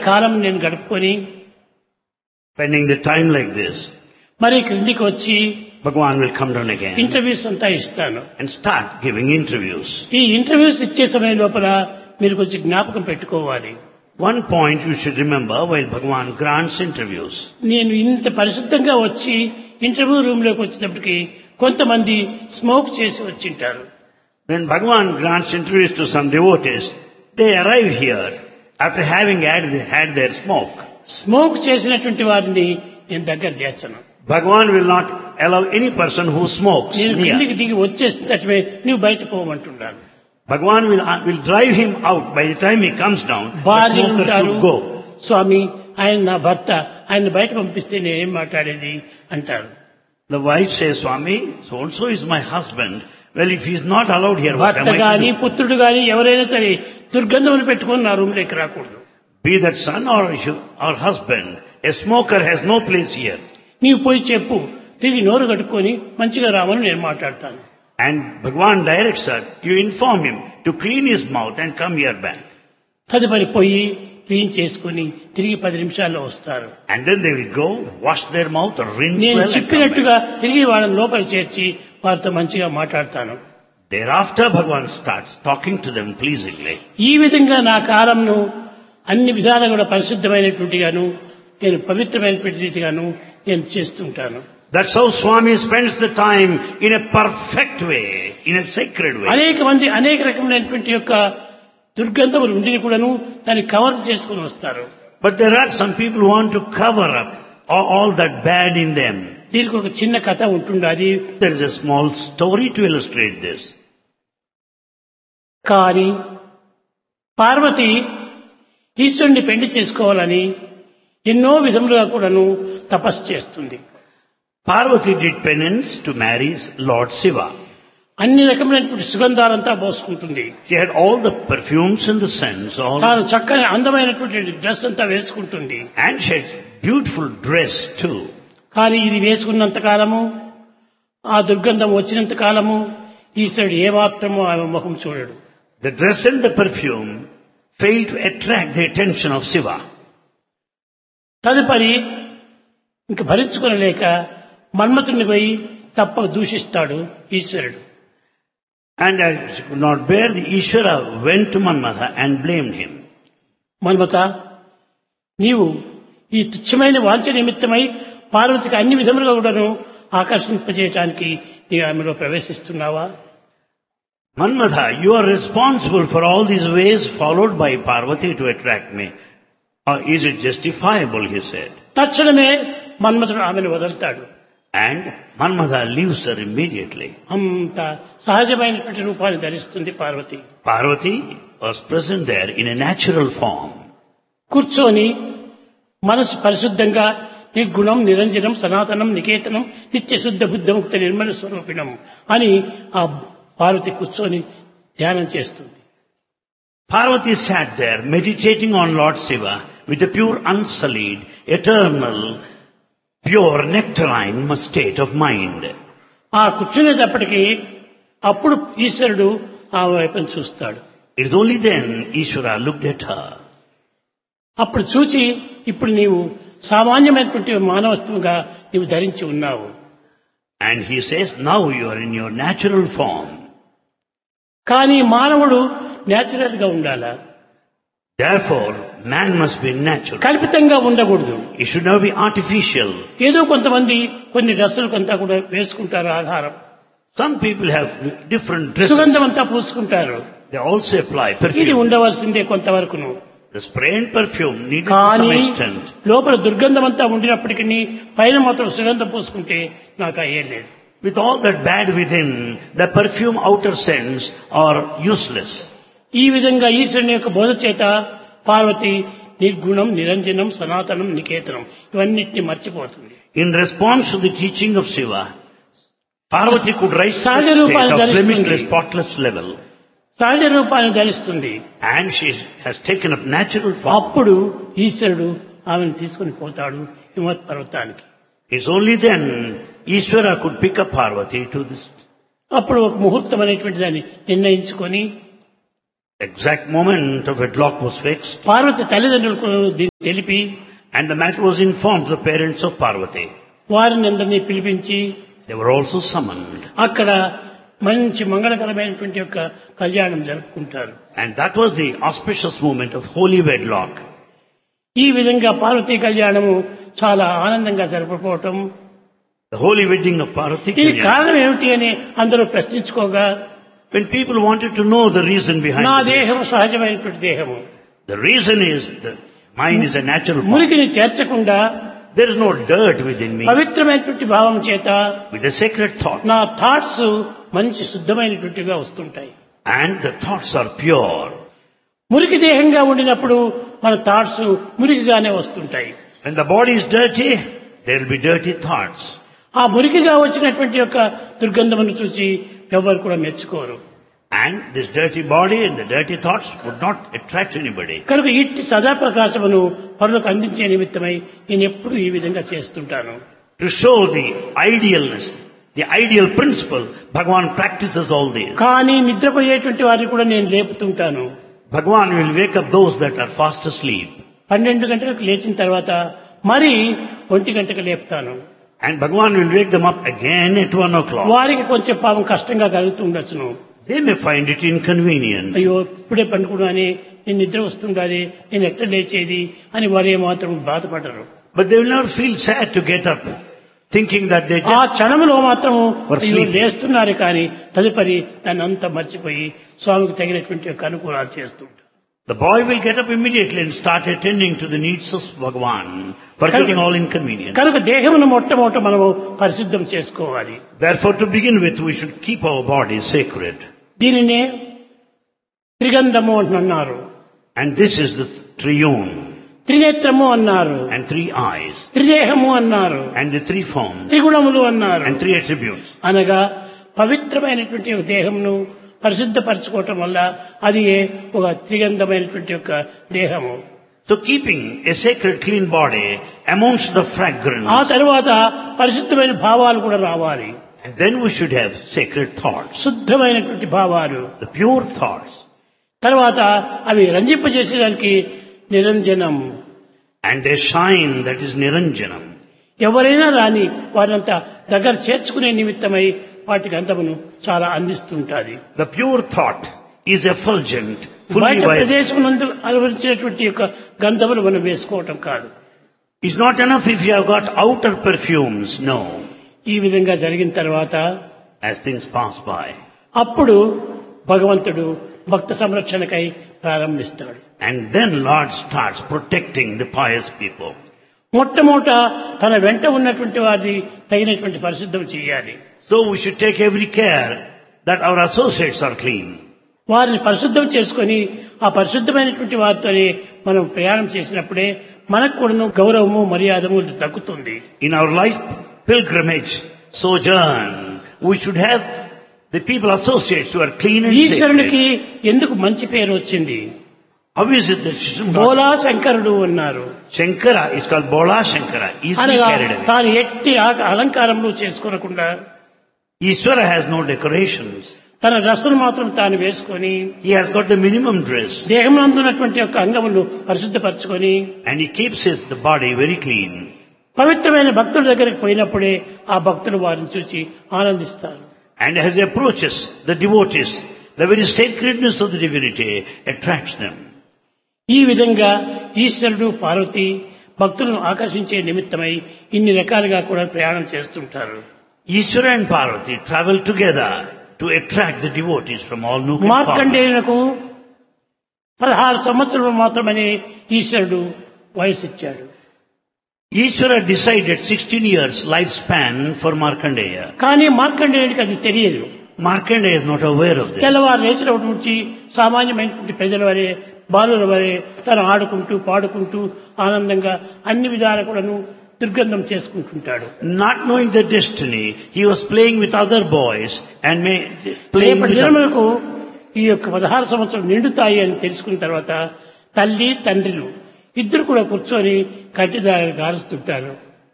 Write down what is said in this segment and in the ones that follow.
కాలం నేను గడుపుకొని Spending the time like this, మరి క్రిందికి వచ్చి Bhagavan will come down again interviews అంతా ఇస్తాను. and start giving interviews. ఈ ఇంటర్వ్యూస్ ఇచ్చే సమయం లోపల మీరు కొంచెం జ్ఞాపకం పెట్టుకోవాలి. One point you should remember while Bhagavan grants interviews. నేను ఇంత పరిశుద్ధంగా వచ్చి ఇంటర్వ్యూ రూమ్ లోకి వచ్చినప్పటికీ కొంతమంది స్మోక్ చేసి వచ్చింటారు. When Bhagavan grants interviews to some devotees, they arrive here after having had their smoke. Smoke చేసినటువంటి వారిని నేను దగ్గర చేర్చను. Bhagavan will not allow any person who smokes నేను near. కిందికి దిగి వచ్చేసినట్టువే నువ్వు బయట పోమంటున్నాను. Bhagavan will drive him out. By the time he comes down, the భార్యలు smoker ఉంటారు, should go. స్వామి ఆయన నా భర్త, ఆయన బయట పంపిస్తే నేనేం మాట్లాడేది అంటారు. The wife says, Swami, so and so is my husband. Well, if he is not allowed here, what భర్త am I to గాని do? పుత్రుడు గాని ఎవరైనా సరే దుర్గంధములు పెట్టుకొని నా రూమ్ లోకి రాకూడదు. Be that son or husband, a smoker has no place here. నీవు పోయి చెప్పు, తిరిగి నోరు కట్టుకొని మంచిగా రామని నేను మాట్లాడతాను. And Bhagavan directs her, you inform him to clean his mouth and come here back. తదుపరి పోయి క్లీన్ చేసుకుని తిరిగి 10 నిమిషాల్లో వస్తారు. And then they will go, wash their mouth, rinse నేను well and come back. చెప్పినట్టుగా తిరిగి వాళ్ళని లోపల చేర్చి వారితో మంచిగా మాట్లాడతాను. Thereafter Bhagavan starts talking to them pleasingly. ఈ విధంగా నా కాలంను అన్ని విధాలుగా కూడా పరిశుద్ధమైనటువంటి గాను నేను పవిత్రమైనటువంటి రీతిగాను నేను చేస్తుంటాను. That's how Swami spends the time in a perfect way, in a sacred way. అనేక మంది అనేక రకమైనటువంటి యొక్క దుర్గంధములు ఉండి కూడాను దాన్ని కవర్ చేసుకుని వస్తారు. But there are some people who want to cover up all that bad in them. దీనికి ఒక చిన్న కథ ఉంటుండాలి. There is a small story to illustrate this. కానీ పార్వతి ఈశ్వరుని పెళ్లి చేసుకోవాలని ఎన్నో విధములుగా కూడాను తపస్సు చేస్తుంది. Parvati did penance to marry Lord Shiva. అన్ని రకమైనటువంటి సుగంధాలంతా పోసుకుంటుంది. She had all the perfumes and the scents, తాను చక్కని అందమైనటువంటి డ్రెస్ అంతా వేసుకుంటుంది. and she had beautiful dress too. కానీ ఇది వేసుకున్నంత కాలము, ఆ దుర్గంధం వచ్చినంత కాలము ఈశ్వరుడు ఏమాత్రమో ఆమె ముఖం చూడడు. The dress and the perfume failed to attract the attention of Shiva. తదుపరి ఇంక భరించుకోలేక మన్మథుని పోయి తప్పక దూషిస్తాడు ఈశ్వరుడు. And as she could not bear, the Ishvara went to Manmatha and blamed him. Manmatha, నీవు ఈ తుచ్చమైన వాంఛ నిమిత్తమై పార్వతికి అన్ని విధములుగా కూడాను ఆకర్షింపజేయటానికి నీవు ఆమెలో ప్రవేశిస్తున్నావా? Manmatha, you are responsible for all these ways followed by Parvati to attract me. Or is it justifiable, he said. తక్షణమే మన్మథుడు ఆమెను వదులుతాడు. And Manmatha leaves her immediately. అంత సహజమైనటువంటి రూపాన్ని ధరిస్తుంది Parvati. Parvati was present there in a natural form. కూర్చొని మనసు పరిశుద్ధంగా నిర్గుణం నిరంజనం సనాతనం నికేతనం నిత్య శుద్ధ బుద్ధముక్త నిర్మల స్వరూపిణం అని ఆ పార్వతి కూర్చొని ధ్యానం చేస్తుంది. Parvati sat there meditating on Lord Shiva with a pure, unsullied, eternal, pure, nectarine state of mind. ఆ కూర్చునేటప్పటికీ అప్పుడు ఈశ్వరుడు ఆ వైపును చూస్తాడు. It is only then Ishvara looked at her. అప్పుడు చూచి ఇప్పుడు నీవు సామాన్యమైనటువంటి మానవత్వంగా నీవు ధరించి ఉన్నావు. And he says, now you are in your natural form. కానీ మానవుడు నేచురల్ గా ఉండాలా? Therefore, man must be natural. కల్పితంగా ఉండకూడదు. He should not be artificial. ఏదో కొంతమంది కొన్ని డ్రెస్సులు కొంత కూడా వేసుకుంటారు ఆధారం. Some people have different dresses. సుగంధం అంతా పూసుకుంటారు. They also apply ఇది perfume. ఉండవలసిందే కొంతవరకును. The spray and perfume needed to కానీ some extent. లోపల దుర్గంధం అంతా ఉండినప్పటికీ పైన మాత్రం సుగంధం పూసుకుంటే నాకు అయ్యే లేదు. With all that bad within, the perfume outer scents are useless. ఈ విధంగా ఈశ్వరుని యొక్క బోధ చేత పార్వతి నిర్గుణం నిరంజనం సనాతనం నికేతనం ఇవన్నిటిని మర్చిపోతుంది. In response to the teaching of Shiva, Parvati could rise to సహజ the state రూపాన్ని of ధరిస్తుంది. blemishless, spotless level. సహజ రూపాన్ని ధరిస్తుంది. And she has taken up natural form. అప్పుడు ఈశ్వరుడు ఆమెను తీసుకుని పోతాడు హిమవత్ పర్వతానికి. It's only then Ishvara could pick up Parvati to this అప్పుడు ఒక ముహూర్తం అనేటువంటి దాన్ని నిర్ణయించుకొని exact moment of wedlock was fixed. Parvati తల్లిదండ్రులకు తెలిపి And the matter was informed to the parents of Parvati. వారిని అందరినీ పిలిపించి They were also summoned. అక్కడ మంచి మంగళకరమైనటువంటి యొక్క కళ్యాణం జరుపుకుంటారు. And that was the auspicious moment of holy wedlock. ఈ విధంగా పార్వతీ కళ్యాణము చాలా ఆనందంగా జరపకపోవటం, The holy wedding of Parvati. దీనికి Kalyan. కారణం ఏమిటి అని అందరూ ప్రశ్నించుకోగా, When people wanted to know the reason behind నా this, దేహము సహజమైనటువంటి దేహము, the reason is that mine is a natural form. మురికిని చేర్చకుండా There is no dirt within me. పవిత్రమైనటువంటి భావం చేత With a sacred thought. నా థాట్స్ మంచి శుద్ధమైనటువంటిగా వస్తుంటాయి. And the thoughts are pure. మురికి దేహంగా ఉండినప్పుడు మన థాట్స్ మురికిగానే వస్తుంటాయి. When the body is dirty, there will be dirty thoughts. ఆ మురికిగా వచ్చినటువంటి యొక్క దుర్గంధమును చూసి ఎవరు కూడా మెచ్చుకోరు. And this dirty body and the dirty thoughts would not attract anybody. కనుక ఇట్టి సదాప్రకాశమును పరులకు అందించే నిమిత్తమై నేను ఎప్పుడు ఈ విధంగా చేస్తుంటాను. To show the idealness, the ideal principle, Bhagavan practices all this. కానీ నిద్రపోయేటువంటి వారిని కూడా నేను లేపుతుంటాను. Bhagavan will wake up those that are fast asleep. 12 గంటలకు లేచిన తర్వాత మరి 1 గంటకు లేపుతాను. And Bhagavan will wake them up again at 1 o'clock. వారికి కొంచెం పాపం కష్టంగా కలుగుతుండొచ్చును. They may find it inconvenient. అయ్యో ఇప్పుడే పండుకున్నాని, నేను నిద్ర వస్తుండాలి, నేను ఎట్లా లేచేది అని వారు ఏమాత్రం బాధపడరు. But they will never feel sad to get up, thinking that they ఆ just... క్షణంలో మాత్రం Were అయ్యో sleeping. లేస్తున్నారు కానీ తదుపరి దాన్ని అంతా మర్చిపోయి స్వామికి తగినటువంటి యొక్క అనుకూలాలు చేస్తుంటారు. The boy will get up immediately and start attending to the needs of Bhagavan, forgetting all inconvenience. కనుక దేహమును మొట్టమొదట మనము పరిశుద్ధం చేసుకోవాలి. Therefore, to begin with, we should keep our body sacred. దీనినే త్రిగంధము అన్నారు, And this is the triune, త్రినేత్రము అన్నారు, and 3 eyes, త్రిదేహము అన్నారు, and the 3 forms, త్రిగుణములు అన్నారు. and 3 attributes. అనగా పవిత్రమైనటువంటి ఒక దేహమును పరిశుద్ధపరచుకోవటం వల్ల అది ఒక త్రిగంధమైనటువంటి యొక్క దేహము. So keeping a sacred clean body amounts to the ఆ fragrance. తరువాత పరిశుద్ధమైన భావాలు కూడా రావాలి. And then we should have sacred thoughts, శుద్ధమైనటువంటి భావాలు. the pure thoughts. తర్వాత అవి రంజింపజేసేదానికి నిరంజనం. And they shine, that is Niranjanam. ఎవరైనా రాని వారంతా దగ్గర చేర్చుకునే నిమిత్తమై వాటి గంధమును చాలా అందిస్తుంటాది. The pure thought is effulgent, fully బయట vibrant. ప్రదేశం నందు అనుభవించినటువంటి యొక్క గంధములు మనం వేసుకోవటం కాదు. It's not enough if you have got outer perfumes, no. ఈ విధంగా జరిగిన తర్వాత As things pass by. అప్పుడు భగవంతుడు భక్త సంరక్షణకై ప్రారంభిస్తాడు. And then Lord starts protecting the pious people. మొట్టమొదట తన వెంట ఉన్నటువంటి వారిని తగినటువంటి పరిశుద్ధం చేయాలి. So we should take every care that our associates are clean. వారిని పరిశుద్ధం చేసుకొని ఆ పరిశుద్ధమైనటువంటి వారితోనే మనం ప్రయాణం చేసినప్పుడే మనకు కూడా గౌరవము మర్యాదము దక్కుతుంది. In our life pilgrimage, sojourn, we should have the people associates who are clean and ఈశ్వరునికి sacred. ఎందుకు మంచి పేరు వచ్చింది? How is it that బోలా శంకరుడు అన్నారు. Shankara is called Bola Shankara, easily అనగా carried away. తాను ఎట్టి అలంకారములు చేసుకోనకుండా Ishvara has no decorations. తన డ్రెస్సును మాత్రం తాను వేసుకొని He has got the minimum dress. దేహంలో యొక్క అంగములు పరిశుద్ధపరచుకొని And he keeps the body very clean. పవిత్రమైన భక్తుల దగ్గరికి పోయినప్పుడే ఆ భక్తులు వారిని చూసి ఆనందిస్తారు. And as he approaches the devotees, the very sacredness of the divinity attracts them. ఈ విధంగా ఈశ్వరుడు పార్వతి భక్తులను ఆకర్షించే నిమిత్తమై ఇన్ని రకాలుగా కూడా ప్రయాణం చేస్తుంటారు. Ishvara and Parvati travel together to attract the devotees from all nook and corner. మార్కండేయులకు 16 సంవత్సరాలు మాత్రమే ఈశ్వరుడు వయసు ఇచ్చాడు. Ishvara decided 16 years lifespan for Markandeya. కానీ మార్కండేయుడికి అది తెలియదు. Markandeya is not aware of this. తెల్లవారు లేచినప్పటి నుంచి సామాన్యమైనటువంటి ప్రజల వరే బాలుల వరే తను ఆడుకుంటూ పాడుకుంటూ ఆనందంగా అన్ని విధాలు కూడాను దుర్గంధం చేసుకుంటుంటాడు. Not knowing the destiny, he was playing with other boys and playing రేపటి with దినములకు ఈ యొక్క 16 సంవత్సరాలు నిండుతాయి అని తెలుసుకున్న తర్వాత తల్లి తండ్రులు ఇద్దరు కూడా కూర్చొని కంటిదారులు గారుస్తుంటారు.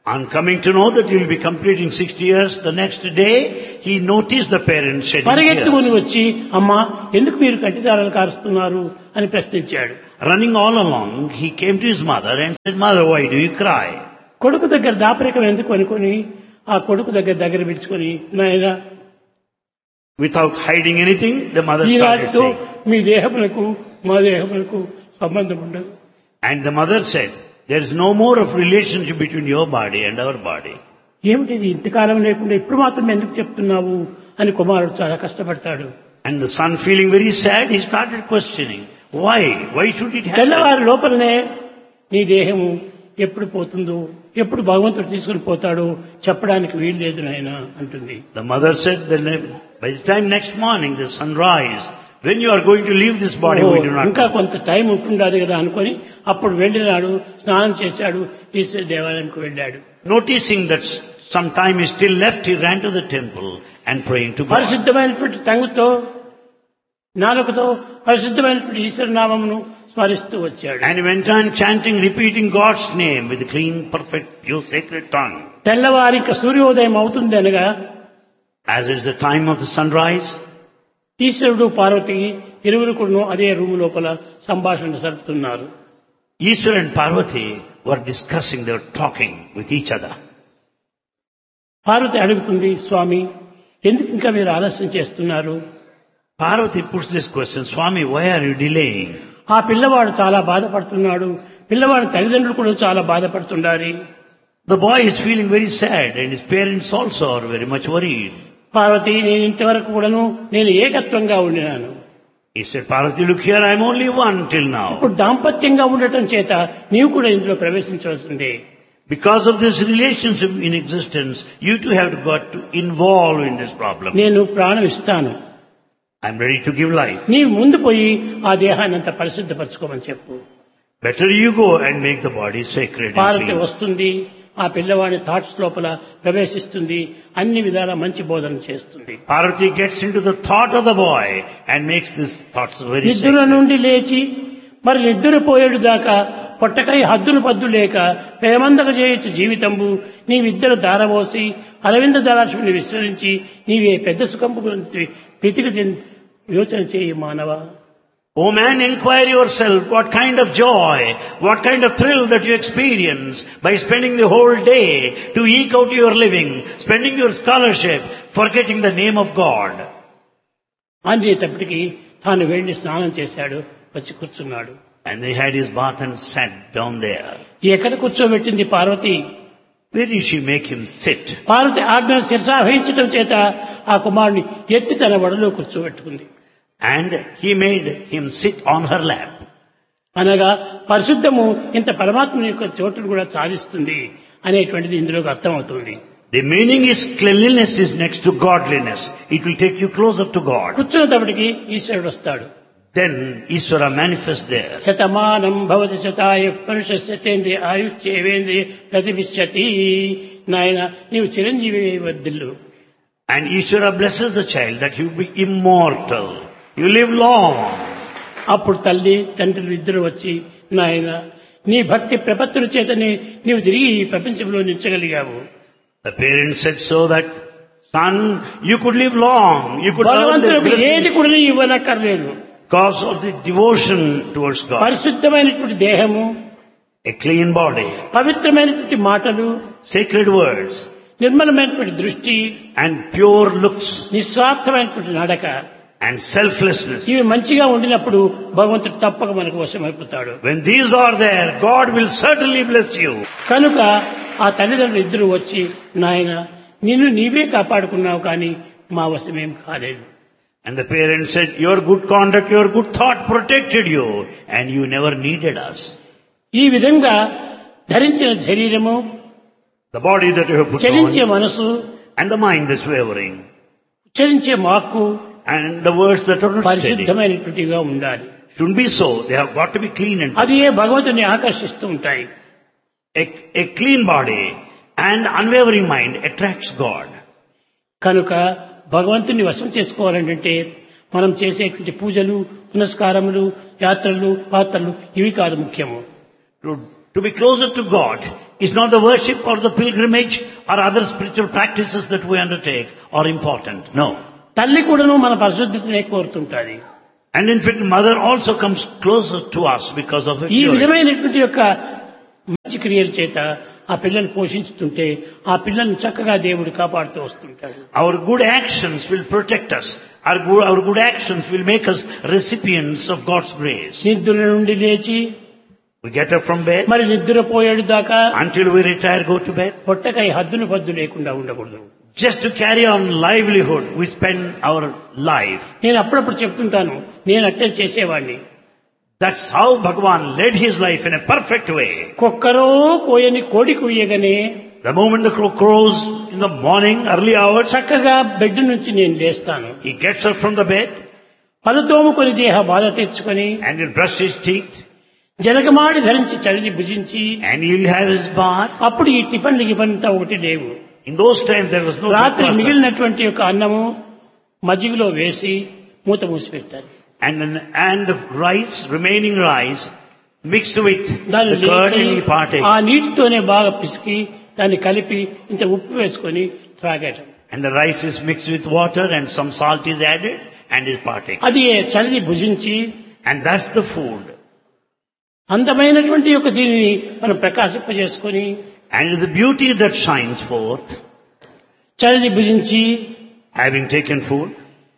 On coming to know that he will be completing 60 years, the next day he noticed the parents shedding పరిగెత్తుకుని tears. వచ్చి అమ్మా ఎందుకు మీరు కంటిదారాలు కారుస్తున్నారు అని ప్రశ్నించాడు. Running all along, he came to his mother and said, "Mother, why do you cry?" కొడుకు దగ్గర దాపరికం ఎందుకు అనుకొని ఆ కొడుకు దగ్గర పిలుచుకొని నాయనా Without hiding anything, the mother started ఈనాటితో saying. మీ దేహములకు మా దేహములకు సంబంధం ఉండదు. And the mother said, there is no more of relationship between your body and our body. ఏమిటిది ఇంతకాలం లేకుండా ఇప్పుడు మాత్రం ఎందుకు చెప్తున్నావు అని కుమారుడు చాలా కష్టపడతాడు. And the son, feeling very sad, he started questioning, why? Why should it happen? తెల్లవారి లోపలనే నీ దేహము ఎప్పుడు పోతుందో ఎప్పుడు భగవంతుడు తీసుకుని పోతాడో చెప్పడానికి వీలు లేదు నాయనా అంటుంది. The mother said, by the time next morning the sun rise, when you are going to leave this body, we do not ఇంకా know. కొంత టైం ఉంటుండదు కదా అనుకొని అప్పుడు వెళ్ళినాడు, స్నానం చేశాడు, ఈశ్వర దేవాలయానికి వెళ్ళాడు. Noticing that some time is still left, he ran to the temple and praying to God. పరిశుద్ధమైనటువంటి తంగుతో నాలుకతో పరిశుద్ధమైనటువంటి ఈశ్వర నామమును స్మరిస్తూ వచ్చాడు. And he went on chanting, repeating God's name with a clean, perfect, pure, sacred tongue. తెల్లవారి ఇంకా సూర్యోదయం అవుతుంది అనగా As it is the time of the sunrise, ఈశ్వరుడు పార్వతి ఇరువురు కూడా అదే రూమ్ లోపల సంభాషణ జరుపుతున్నారు. Ishwar and Parvati were discussing, they were talking with each other. Parvati అడుగుతుంది, స్వామి ఎందుకు ఇంకా మీరు ఆలస్యం చేస్తున్నారు? Parvati puts this question, Swami, why are you delaying? ఆ పిల్లవాడు చాలా బాధపడుతున్నాడు, పిల్లవాడి తల్లిదండ్రులు కూడా చాలా బాధపడుతున్నారు. The boy is feeling very sad and his parents also are very much worried. Parvati నేను ఇంతవరకు కూడాను నేను ఏకత్వంగా ఉండినాను. He said, Parvati, look here, I am only one till now. ఇప్పుడు దాంపత్యంగా ఉండటం చేత నీవు కూడా ఇందులో ప్రవేశించవలసిందే. Because of this relationship in existence, you too have got to involve in this problem. నేను ప్రాణం ఇస్తాను, I am ready to give life. నీవు ముందు పోయి ఆ దేహాన్ని అంత పరిశుద్ధపరచుకోమని చెప్పు. Better you go and make the body sacred and Parvati clean. వస్తుంది, ఆ పిల్లవాడి థాట్స్ లోపల ప్రవేశిస్తుంది, అన్ని విధాల మంచి బోధన చేస్తుంది. Parvati gets into the thought of the boy and makes these thoughts very నిద్ర sacred. నుండి లేచి మరి నిద్రపోయేడు దాకా పొట్టకై హద్దులు పద్దు లేక ప్రేమందక చేయొచ్చు జీవితంబు నీవిద్దరు దారబోసి అరవింద దళాశ్విని విస్మరించి నీవే పెద్ద సుఖంపు గురించి పితికి యోచన చేయి మానవ. O man, inquire yourself what kind of joy, what kind of thrill that you experience by spending the whole day to eke out your living, spending your scholarship, forgetting the name of God. అనేటప్పటికీ తాను వెళ్లి స్నానం చేశాడు, వచ్చి కూర్చున్నాడు. And he had his bath and sat down there. ఎక్కడ కూర్చోబెట్టింది Parvati? Where did she make him sit? Parvati ఆజ్ఞను శిరసావహించడం చేత ఆ కుమారుని ఎత్తి తన వడలో కూర్చోబెట్టుకుంది. And he made him sit on her lap. అనగా పరిశుద్ధము ఇంత పరమాత్మ యొక్క చోటును కూడా సాధిస్తుంది అనేటువంటిది ఇందులోకి అర్థమవుతుంది. The meaning is cleanliness is next to godliness. It will take you closer to God. కూర్చున్నప్పటికీ ఈశ్వరుడు వస్తాడు. Then Ishvara manifests there. Shatamanam Bhavati శతాయ పురుషేంద్రియ ఆయుష్యేవేంద్రియ ప్రతిభిష్యతి. నాయన నీవు Chiranjeevi వర్ధిల్లు. And Ishvara blesses the child that he will be immortal. You live long. అప్పుడు తల్లి తండ్రులు ఇద్దరు వచ్చి, నాయన నీ భక్తి ప్రపత్తుల చేతనే నీవు తిరిగి ఈ ప్రపంచంలో నిలిచగలిగావు. The parents said so that, son, you could live long. You could earn the భగవంతుడికి ఏది blessings కూడా ఇవ్వనక్కర్లేదు. because of the devotion towards God. పరిశుద్ధమైనటువంటి దేహము, A clean body, పవిత్రమైనటువంటి మాటలు, sacred words, నిర్మలమైనటువంటి దృష్టి, and pure looks, నిస్వార్థమైనటువంటి నడక, and selflessness. ఇవి మంచిగా ఉండినప్పుడు భగవంతుడు తప్పక మనకు వశమైపోతాడు. When these are there, God will certainly bless you. కనుక ఆ తల్లిదండ్రులు ఇద్దరు వచ్చి, నాయన నిన్ను నీవే కాపాడుకున్నావు కానీ మా వశమేం కాలేదు. And the parents said, your good conduct, your good thought protected you, and you never needed us. ఈ విధంగా ధరించిన శరీరము, The body that you have put చలించే on, మనసు, and the mind that's wavering, చలించే వాక్కు and the words that are not steady. పరిశుద్ధమైనటువంటిగా ఉండాలి. Shouldn't be so. They have got to be clean and అది ఏ భగవంతుని ఆకర్షిస్తూ ఉంటాయి. a clean body and unwavering mind attracts God. కనుక భగవంతుని వశం చేసుకోవాలంటే మనం చేసేటువంటి పూజలు, పునస్కారములు, యాత్రలు, పాత్రలు ఇవి కాదు ముఖ్యము. To be closer to God, Is not the worship or the pilgrimage or other spiritual practices that we undertake are important. No. తల్లి కూడాను మన పరిశుద్ధిని కోరుతుంటాది. And in fact, mother also comes closer to us because of her ఈ purity. విధమైనటువంటి యొక్క మంచి క్రియల చేత ఆ పిల్లల్ని పోషించుతుంటే ఆ పిల్లల్ని చక్కగా దేవుడు కాపాడుతూ వస్తుంటాడు. Our good actions will protect us. Our good actions will make us recipients of God's grace. నిద్ర నుండి లేచి We get up from bed. మరి నిద్రపోయేడు దాకా Until we retire, go to bed. పొట్టకై హద్దులు పద్దు లేకుండా ఉండకూడదు. Just to carry on livelihood, we spend our life. నేను అప్పుడప్పుడు చెప్తుంటాను, నేను అట్టే చేసేవాడిని. That's how Bhagavan led his life in a perfect way. కుక్కరో కోయని కోడి కుయ్యగానే The moment the crow crows in the morning, early hours, చక్కగా బెడ్ నుంచి నేను లేస్తాను. he gets up from the bed పలుతోముకొని దేహ బాధ తెచ్చుకొని and he'll brush his teeth జలగమాడి ధరించి చలిని భుజించి and he'll have his bath. అప్పుడు ఈ టిఫిన్ గిఫన్తా ఒకటి లేవు. In those times there was no రాత్రి breakfast. మిగిలినటువంటి యొక్క అన్నము మజ్జిగలో వేసి మూత మూసి పెడతారు. And the rice, remaining rice, mixed with దాన్ని the curd లేచి and he partake. ఆ నీటితోనే బాగా పిసికి దాన్ని కలిపి ఇంత ఉప్పు వేసుకొని త్రాగటం. And the rice is mixed with water and some salt is added and is partake. అది చలిని భుజించి And that's the food. అందమైనటువంటి యొక్క దీనిని మనం ప్రకాశింపజేసుకొని And the beauty that shines forth, చలిని భుజించి having taken food,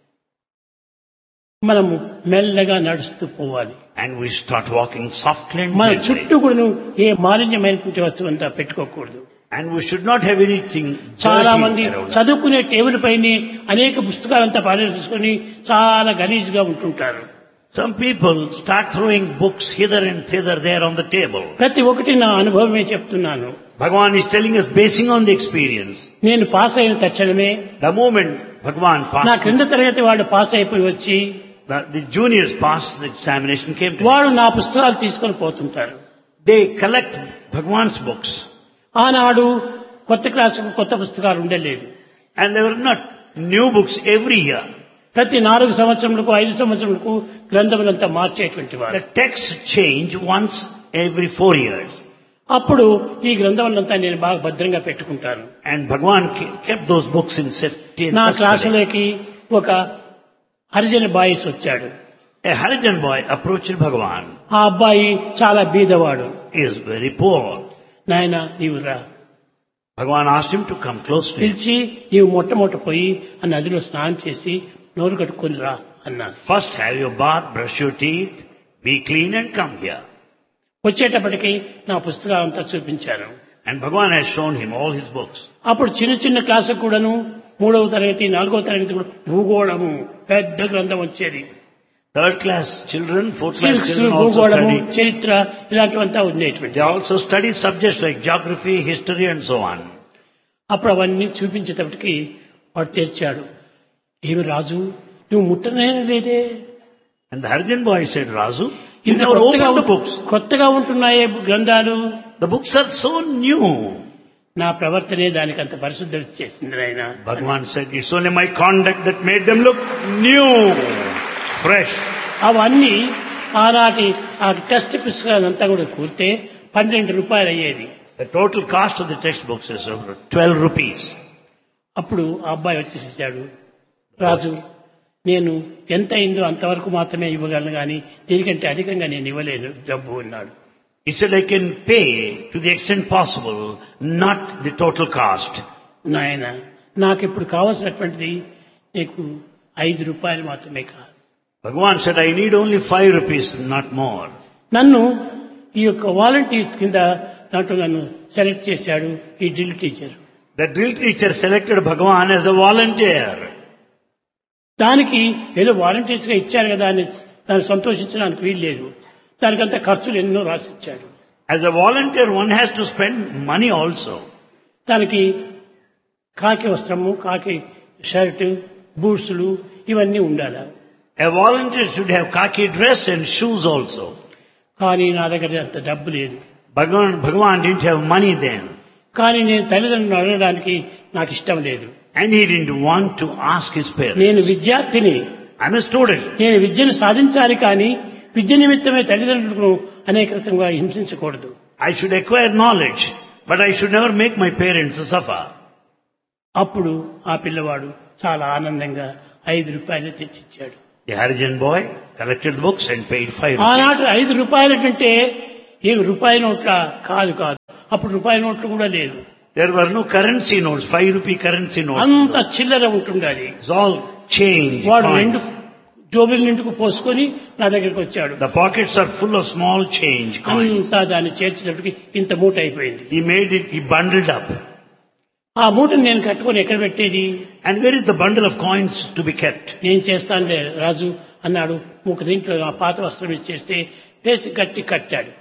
మనము మెల్లగా నడుస్తూ పోవాలి. and we start walking softly and మన gently. చుట్టూ కూడా ఏ మాలిన్యమైనటువంటి వస్తువు అంతా పెట్టుకోకూడదు. And we should not have anything చాలా dirty మంది around us. చదువుకునే టేబుల్ పైన అనేక పుస్తకాలంతా పారేసుకొని చాలా గలీజ్గా ఉంటుంటారు. Some people start throwing books hither and thither there on the table. ప్రతి ఒక్కటి నా అనుభవమే చెప్తున్నాను. Bhagavan is telling us basing on the experience. నేను పాస్ అయిన తక్షణమే The moment Bhagavan నా passed, క్రింద తరగతి వాడు పాస్ అయిపోయి వచ్చి the juniors passed the examination came to వాడు నా పుస్తకాలు తీసుకొని పోతుంటారు. They collect Bhagavan's books. ఆనాడు కొత్త క్లాసుకు కొత్త పుస్తకాలు ఉండలేదు. And there were not new books every year. ప్రతి 4 సంవత్సరములకు 5 సంవత్సరములకు గ్రంథములంతా మార్చేటువంటి వాడు. The texts change once every 4 years. అప్పుడు ఈ గ్రంథములంతా నేను బాగా భద్రంగా పెట్టుకుంటాను. And Bhagavan kept those books in safety and నా custody. క్లాసులోకి ఒక హరిజన బాయిస్ వచ్చాడు. A Harijan boy approached Bhagavan. ఆ అబ్బాయి చాలా బీదవాడు. He is very poor. నాయన నీవు రా, Bhagavan asked him to come close to him. పిలిచి నీవు మొట్టమొదట పోయి ఆ నదిలో స్నానం చేసి నోరు కట్టుకొని రా అన్నాను. First have your bath, brush your teeth, be clean and come here. వచ్చేటప్పటికి నా పుస్తకాలంతా చూపించాను. And Bhagavan has shown him all his books. అప్పుడు చిన్న చిన్న క్లాసుకు కూడాను 3వ తరగతి 4వ తరగతి కూడా భూగోళము పెద్ద గ్రంథం వచ్చేది. 3rd class children, 4th class civics, children also భూగోళము, study. చరిత్ర ఇలాంటివంతా ఉండేటువంటి. They also study subjects like geography, history and so on. అప్పుడు అవన్నీ చూపించేటప్పటికి వాడు తెరిచాడు. ఏమి రాజు నువ్వు ముట్టనే లేదే, And the Harijan boy said, Razu, you ఇంత never opened the books. కొత్తగా ఉంటున్నాయే గ్రంథాలు. The books are so new. నా ప్రవర్తనే దానికి అంత పరిశుద్ధి చేసింది నాయన. Bhagavan said, it's only my conduct that made them look new, fresh. అవన్నీ ఆనాటి ఆ టెక్స్ట్ పుస్తకాలంతా కూడా కూర్తే 12 రూపాయలు అయ్యేది. The total cost of the textbooks is over 12 rupees. అప్పుడు ఆ అబ్బాయి వచ్చేసాడు. రాజు నేను ఎంత అయిందో అంతవరకు మాత్రమే ఇవ్వగలను కానీ దీనికంటే అధికంగా నేను ఇవ్వలేను డబ్బు అన్నాడు. He said, I can pay to the extent possible, not the total cost. నాయన నాకు ఇప్పుడు కావాల్సినటువంటిది నీకు 5 రూపాయలు మాత్రమే కాదు. Bhagavan said, I need only 5 rupees, not more. నన్ను ఈ యొక్క వాలంటీర్స్ కింద దాంట్లో నన్ను సెలెక్ట్ చేశాడు ఈ drill teacher. The drill teacher selected Bhagavan as a volunteer. దానికి ఏదో వాలంటీర్స్ గా ఇచ్చారు కదా అని దాన్ని సంతోషించడానికి వీల్లేదు. దానికంతా ఖర్చులు ఎన్నో రాసిచ్చాడు. As a volunteer, one has to spend money also. దానికి కాకి వస్త్రము, కాకి షర్ట్, బూట్స్లు ఇవన్నీ ఉండాలి. A volunteer should have khaki dress and shoes also. కానీ నా దగ్గర అంత డబ్బు లేదు. Bhagavan didn't have money then. కానీ నేను తల్లిదండ్రులను అడగడానికి నాకు ఇష్టం లేదు. And he didn't want to ask his parents. నేను విద్యార్థిని, I'm a student. నేను విద్యను సాధించాలి కానీ విద్య నిమిత్తమే తల్లిదండ్రులను అనేక రకంగా హింసించకూడదు. I should acquire knowledge, But I should never make my parents suffer. అప్పుడు ఆ పిల్లవాడు చాలా ఆనందంగా 5 రూపాయలు తెచ్చిచ్చాడు. The Harijan boy collected the books and paid 5 rupees. ఆనాటి 5 రూపాయల కంటే ఏ రూపాయి నోట్ల కాదు. అప్పుడు రూపాయి నోట్లు కూడా లేదు. There were no currency notes, 5 rupee currency notes. అంత చిల్లర ఉంటుండాలి. It's all change. వాడు coins. 2 జోబుల నిండుకు పోసుకొని నా దగ్గరికి వచ్చాడు. The pockets are full of small change coins. అంతా దాన్ని చేర్చేటప్పటికి ఇంత మూట అయిపోయింది. He bundled up. ఆ మూటను నేను కట్టుకొని ఎక్కడ పెట్టేది? And where is the bundle of coins to be kept? నేను చేస్తానులే రాజు అన్నాడు. ముఖ దీంట్లో ఆ పాత వస్త్రం ఇచ్చేస్తే వేసి గట్టి కట్టాడు.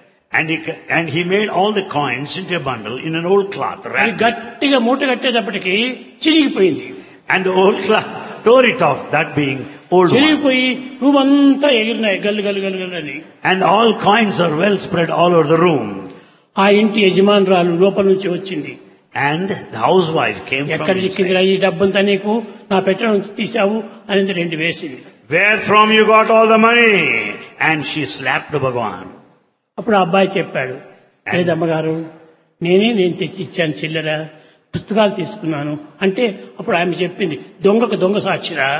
And he made all the coins into a bundle in an old cloth. అది గట్టిగా మూట కట్టేటప్పటికి చిరిగిపోయింది. And the old cloth tore it off, that being old one. చిరిగిపోయి room అంతా ఎగిరినాయి గల్లు గల్లు గల్లు గల్లు అని. And all coins are well spread all over the room. ఆ ఇంటి యజమానురాలు లోపల నుంచి వచ్చింది. And the housewife came from ఎక్కడ చిక్కిందిరా ఈ డబ్బంతా నీకు, నా పెట్టె నుంచి తీసావు అనేది 2 వేసింది. Where from you got all the money? And she slapped Bhagwan. అప్పుడు ఆ అబ్బాయి చెప్పాడు, లేదమ్మగారు నేను తెచ్చి ఇచ్చాను చిల్లర, పుస్తకాలు తీసుకున్నాను అంటే అప్పుడు ఆమె చెప్పింది, దొంగకు దొంగ సాక్షిరా.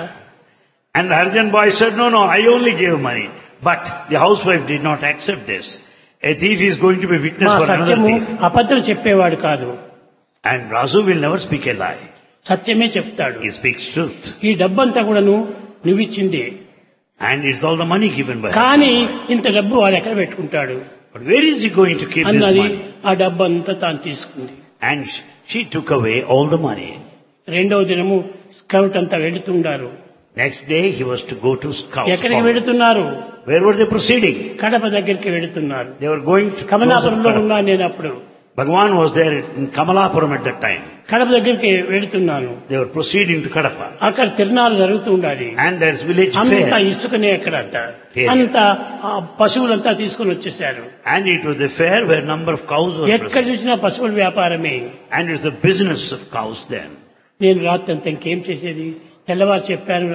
And the Harijan boy said, no, I only gave money. But the housewife did not accept this. A thief is going to be witness for another thief. అబద్ధం చెప్పేవాడు కాదు. And Razu will never speak a lie. సత్యమే చెప్తాడు. He speaks truth. ఈ డబ్బంతా కూడాను నువ్విచ్చిందే. And it's all the money given by her. కానీ ఇంత డబ్బు వాడు ఎక్కడ పెట్టుకుంటాడు? But where is he going to keep this అన్నది money? ఆ డబ్బంతా తాను తీసుకుంది. And she took away all the money. రెండవ దినము స్కౌట్ అంతా వెళుతుండారు. Next day he was to go to scouts. ఎక్కడికి వెళుతున్నారు? Where were they proceeding? Kadapa దగ్గరికి వెళుతున్నారు. They were going to కమలాపురంలో ఉన్నాను నేను అప్పుడు. Bhagwan was there in Kamalapuram at that time. Kadapa దగ్గరికి వెళుతున్నాను. They were proceeding to Kadapa. అక్కడ తిరునాళ్ళు జరుగుతూ ఉండాలి. And there's village అంతా fair. ఇసుకనే అక్కడంతా అంతా పశువులంతా తీసుకొని వచ్చేసారు. And it was the fair where number of cows were ఎక్కడ present. చూసినా పశువుల వ్యాపారమే. And it's the business of cows then. నేను రాత్రి అంతా ఇంకేం చేసేది, తెల్లవారు చెప్పాను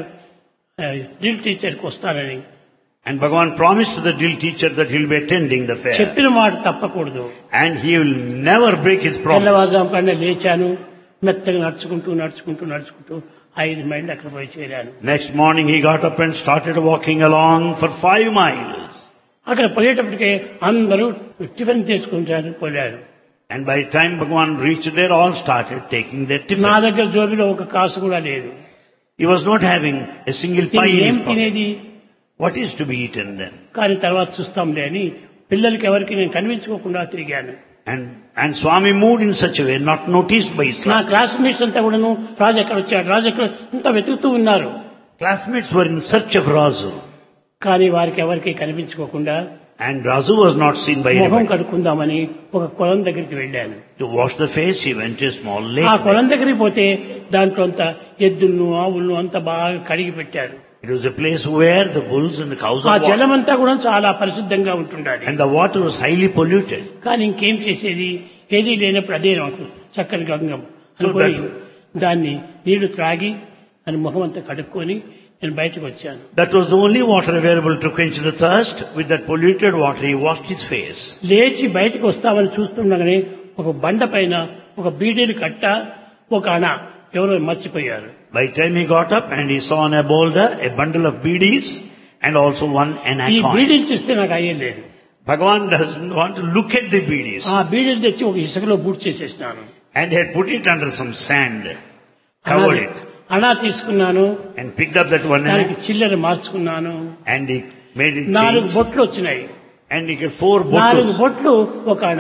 డ్రిల్ టీచర్కి వస్తానని. And Bhagwan promised to the drill teacher that he'll be attending the fair. చెప్పిన మాట తప్పకూడదు. And he will never break his promise. తెల్లవారుజాము కన్నా లేచాను, మెత్తగా నడుచుకుంటూ 5 మైళ్ళు అక్కడ పోయి చేరాను. Next morning he got up and started walking along for 5 miles. అక్కడ పోయేటప్పటికే అందరూ టిఫిన్ తీసుకుంటారు పోయారు. And by the time Bhagwan reached there, all started taking their నా tiffin. దగ్గర జోబిలో ఒక కాసు కూడా లేదు. He was not having a single pie in ఏం his pocket. తినేది? What is to be eaten then? కానీ తర్వాత చూస్తాంలే అని పిల్లలకి ఎవరికి నేను కనిపించుకోకుండా తిరిగాను. And Swami moved in such a way, not noticed by his నా classmates. క్లాస్మేట్స్ అంతా కూడాను రాజు ఎక్కడ వచ్చాడు, రాజు ఎక్కడ అంతా వెతుకుతూ ఉన్నారు. Classmates were in search of Razu. కానీ వారికి ఎవరికి కనిపించుకోకుండా And Razu was not seen by మొహం anybody. కడుక్కుందామని ఒక కొలం దగ్గరికి వెళ్ళాను. To wash the face, he went to a small ఆ lake. కొలం దగ్గరికి పోతే దాంట్లో అంతా ఎద్దులను ఆవులను అంతా బాగా కడిగి పెట్టారు. It was a place where the bulls and the cows ఆ are walking. జలం అంతా కూడా చాలా పరిశుద్ధంగా ఉంటుండాలి. And the water was highly polluted. కానీ ఇంకేం చేసేది, ఏదీ లేనప్పుడు అదే నాకు చక్కని గంగం So అనుకొని that- దాన్ని నీళ్లు త్రాగి అని ముఖం అంతా కడుక్కొని నేను బయటకు వచ్చాను. That was the only water available to quench the thirst. With that polluted water, he washed his face. లేచి బయటకు వస్తామని చూస్తుండగానే ఒక బండ పైన ఒక బీడీలు కట్ట, ఒక అణ ఎవరో మర్చిపోయారు. By the time he got up and he saw on a boulder a bundle of beedies and also one anna ఈ coin. బీడీలు చూస్తే నాకు అయ్యలేదు. Bhagwan doesn't want to look at the beedies. ఆ బీడీలు తెచ్చి ఒక ఇసుకలో boot చేసేసినాను. And he had put it under some sand, covered it, అణా తీసుకున్నాను, and picked up that one దానికి anna చిల్లర మార్చుకున్నాను. and he made it 4 change. బొట్లు వచ్చినాయి. And he got 4 4 botus. బొట్లు ఒక అణ.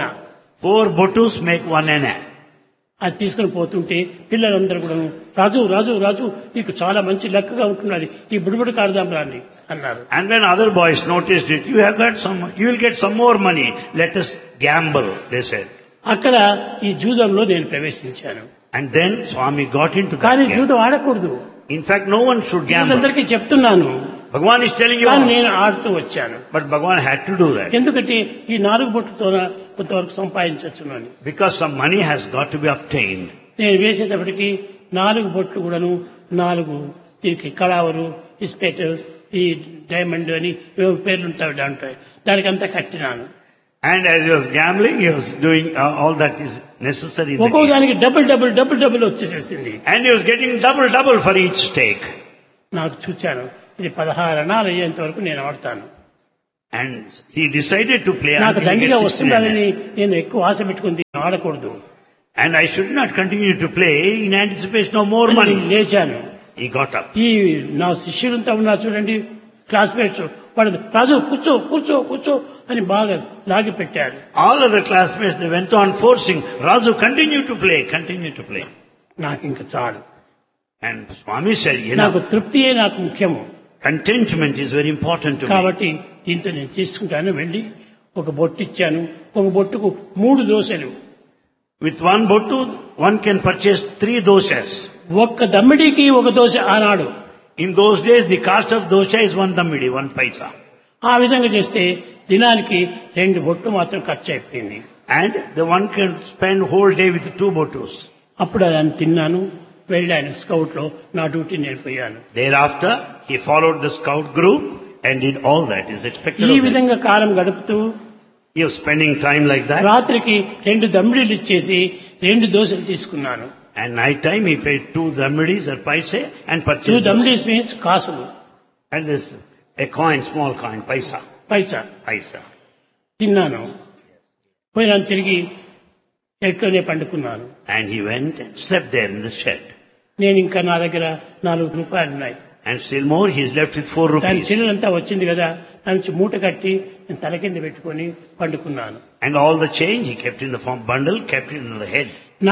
4 botus make 1 anna. అది తీసుకుని పోతుంటే పిల్లలందరూ కూడా రాజు రాజు రాజు నీకు చాలా మంచి లెక్కగా ఉంటున్నది, ఈ బుడిబుడి కాడదాం రాని అన్నారు. And then other boys noticed it. You will get some more money. Let us gamble, they said. అక్కడ ఈ జూదంలో నేను ప్రవేశించాను. And then Swami got into that కానీ game. జూదం ఆడకూడదు. In fact, no one should gamble. అందరికీ చెప్తున్నాను, Bhagwan is telling you కానీ all. నేను ఆడుతూ వచ్చాను. But Bhagwan had to do that. ఎందుకంటే ఈ 4 బొట్టుతో కొంతవరకు సంపాదించవచ్చును అని. Because some money has got to be obtained. నేను వేసేటప్పటికి 4 బొట్లు కూడాను 4 దీనికి కళావరు, ఇస్పెట్, ఈ డైమండ్ అని ఏవో పేర్లు ఉంటాయి దాంట్లో, దానికంతా కట్టినాను. And as he was gambling, he was doing all that is necessary in the ఒక్కో game. దానికి double వచ్చేసేసింది. And he was getting double for each stake. నాకు చూచాను ఇది 16 అణాలు అయ్యేంత వరకు నేను ఆడతాను. And he decided to play నాకు until he దండిగా gets 16 వస్తుందని anas. నేను ఎక్కువ ఆశ పెట్టుకుని ఆడకూడదు. And I should not continue to play in anticipation of more అని money. లేచాను. He got up. ఈ నా శిష్యులంతా ఉన్నారు చూడండి, క్లాస్మేట్స్, వాడు రాజు కూర్చో కూర్చో కూర్చో అని బాగా లాగి పెట్టారు. All other classmates, they went on forcing, Raju, continue to play. నాకు ఇంకా చాలు. And Swami said, నాకు తృప్తియే నాకు ముఖ్యము. contentment is very important to me. కాబట్టి దీంతో నేను చేసుకుంటాను. వెళ్ళి ఒక బొట్టు ఇచ్చాను. ఒక బొట్టుకు 3 దోశలు. With one bottu, one can purchase 3 doshas. ఒక్క దమ్మిడికి ఒక దోశ ఆనాడు. In those days, the cost of dosha is 1 dammidi, 1 paisa. ఆ విధంగా చేస్తే దినానికి 2 బొట్టు మాత్రం ఖర్చు అయిపోయింది. And the one can spend whole day with 2 bottus. అప్పుడు దాన్ని తిన్నాను. వెళ్ళాను స్కౌట్ లో, నా duty నేర్పోయాను. Thereafter, he followed the scout group and did all that is expected ఈ of him. విధంగా కాలం గడుపుతూ He was spending time like that. రాత్రికి 2 దమ్మిడీలు ఇచ్చేసి 2 దోశలు తీసుకున్నాను. And night time, he paid 2 dammidis or paise and 2 purchased dosa. దమ్మిడీస్ means కాసులు, And this, a coin, small coin, paisa. పైసా తిన్నాను. పోయినాను, తిరిగి ఎట్లోనే పండుకున్నాను. And he went and slept there in the shed. నేను ఇంకా నా దగ్గర 4 రూపాయలు ఉన్నాయి. And still more, he is left with 4 దాని rupees. చిల్లంతా వచ్చింది కదా, దాని మూట కట్టి నేను తల కింద పెట్టుకొని పండుకున్నాను. And all the change he kept in the form bundle, kept it in the head.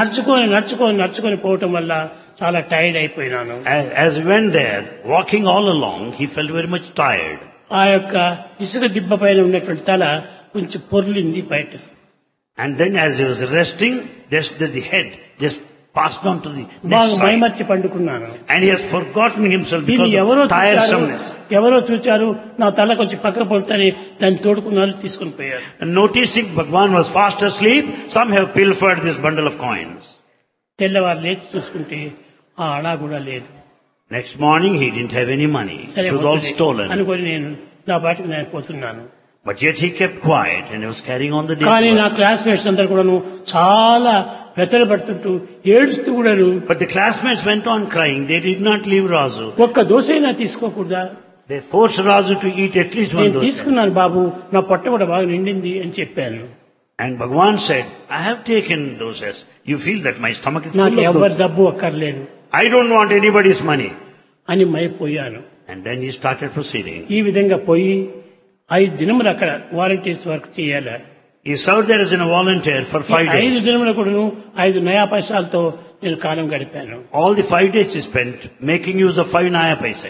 నడుచుకొని పోవటం వల్ల చాలా tired అయిపోయినాను. As he went there, walking all along, he felt very much tired. ఆ యొక్క ఇసుక దిబ్బ పైన ఉన్నటువంటి తల కొంచెం పొర్లింది బయట. And then as he was resting, just the head just passed on to the బాగా next side. మైమర్చి పండుకున్నాను. And he has forgotten himself దీన్ని because of tiresomeness. ఎవరో చూచారు, నా తల కొంచెం పక్క పడుతుంది, దాన్ని తోడుకున్నారు, తీసుకుని పోయారు. And noticing Bhagwan was fast asleep, some have pilfered this bundle of coins. తెల్లవారు లేచి చూసుకుంటే ఆ అడా కూడా లేదు. Next morning he didn't have any money. సరే It was all stolen. అనుకొని నేను నా పాటికి నేను పోతున్నాను. But yet he kept quiet and he was carrying on the day's కానీ నా work. క్లాస్మేట్స్ అందరు కూడాను చాలా వెతలు పడుతుంటూ ఏడుస్తూ కూడాను, But the classmates went on crying. They did not leave Raju. ఒక్క దోశైనా తీసుకోకూడదా? They forced Raju to eat at least one నేను dosa. తీసుకున్నాను బాబు, నా పొట్ట కూడా బాగా నిండింది అని చెప్పాను. And Bhagwan said, I have taken dosas. You feel that my stomach is నాకు full of ఎవరి dosas. డబ్బు అక్కర్లేదు I don't want anybody's money. అని మైపోయాను. And then he started proceeding. ఈ విధంగా పోయి 5 దినములు అక్కడ వాలంటీర్స్ వర్క్ చేయాలి. He served there as a volunteer for 5 5 days. దినములు కూడాను 5 నయా పైసలతో నేను కాలం గడిపాను. All the 5 days he spent making use of 5 naya paise.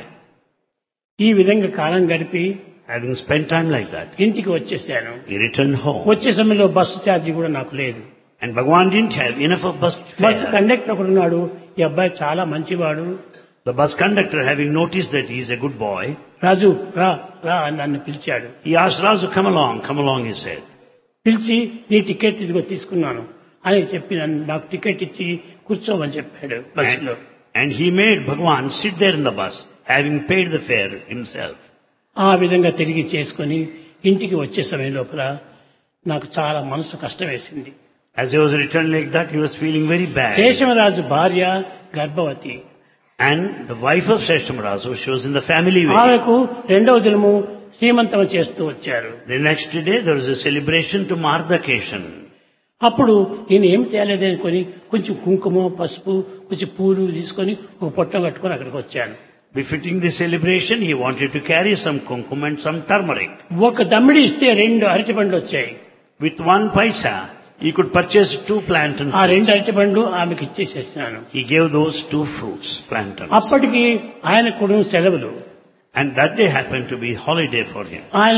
ఈ విధంగా కాలం గడిపి Having spent time like that, ఇంటికి వచ్చేసాను. he returned home. వచ్చే సమయంలో బస్సు ఛార్జీ కూడా నాకు లేదు. And Bhagwan didn't have enough of bus bus fare. Conductor ఒకడు ఉన్నాడు, ఈ అబ్బాయి చాలా మంచివాడు, The bus conductor, having noticed that he is a good boy, రాజు రా రా అని నన్ను పిలిచాడు. he asked Raju, come along, he said. పిలిచి నీ టికెట్ ఇదిగో తీసుకున్నాను అని చెప్పి నాకు టికెట్ ఇచ్చి కూర్చోమని చెప్పాడు బస్సులో. And he made Bhagwan sit there in the bus, having paid the fare himself. ఆ విధంగా తిరిగి చేసుకొని ఇంటికి వచ్చే సమయం లోపల నాకు చాలా మనసు కష్టం వేసింది. As he was returning like that, he was feeling very bad. Seshamaraju భార్య గర్భవతి. And the wife of Seshamarazu, she was in the family way. ఆమెకు 2వ దినము శ్రీమంతం చేస్తూ వచ్చారు. The next day, there was a celebration to mark the occasion. అప్పుడు నేను ఏం తేలేదు అనుకొని కొంచెం కుంకుమ, పసుపు, కొంచెం పూలు తీసుకొని ఒక పొట్టం కట్టుకొని అక్కడికి వచ్చాను. Befitting the celebration, he wanted to carry some kumkum and some turmeric. ఒక దమ్మిడి ఇస్తే 2 అరటిపండ్లు వచ్చాయి. With 1 paisa, he could purchase 2 plantain ఆ 2 fruits. అరటిపండ్లు ఆమెకి ఇచ్చేసేసినాను. He gave those 2 fruits, plantains. అప్పటికి ఆయన కూడా సెలవులు. And that day happened to be holiday for him. ఆయన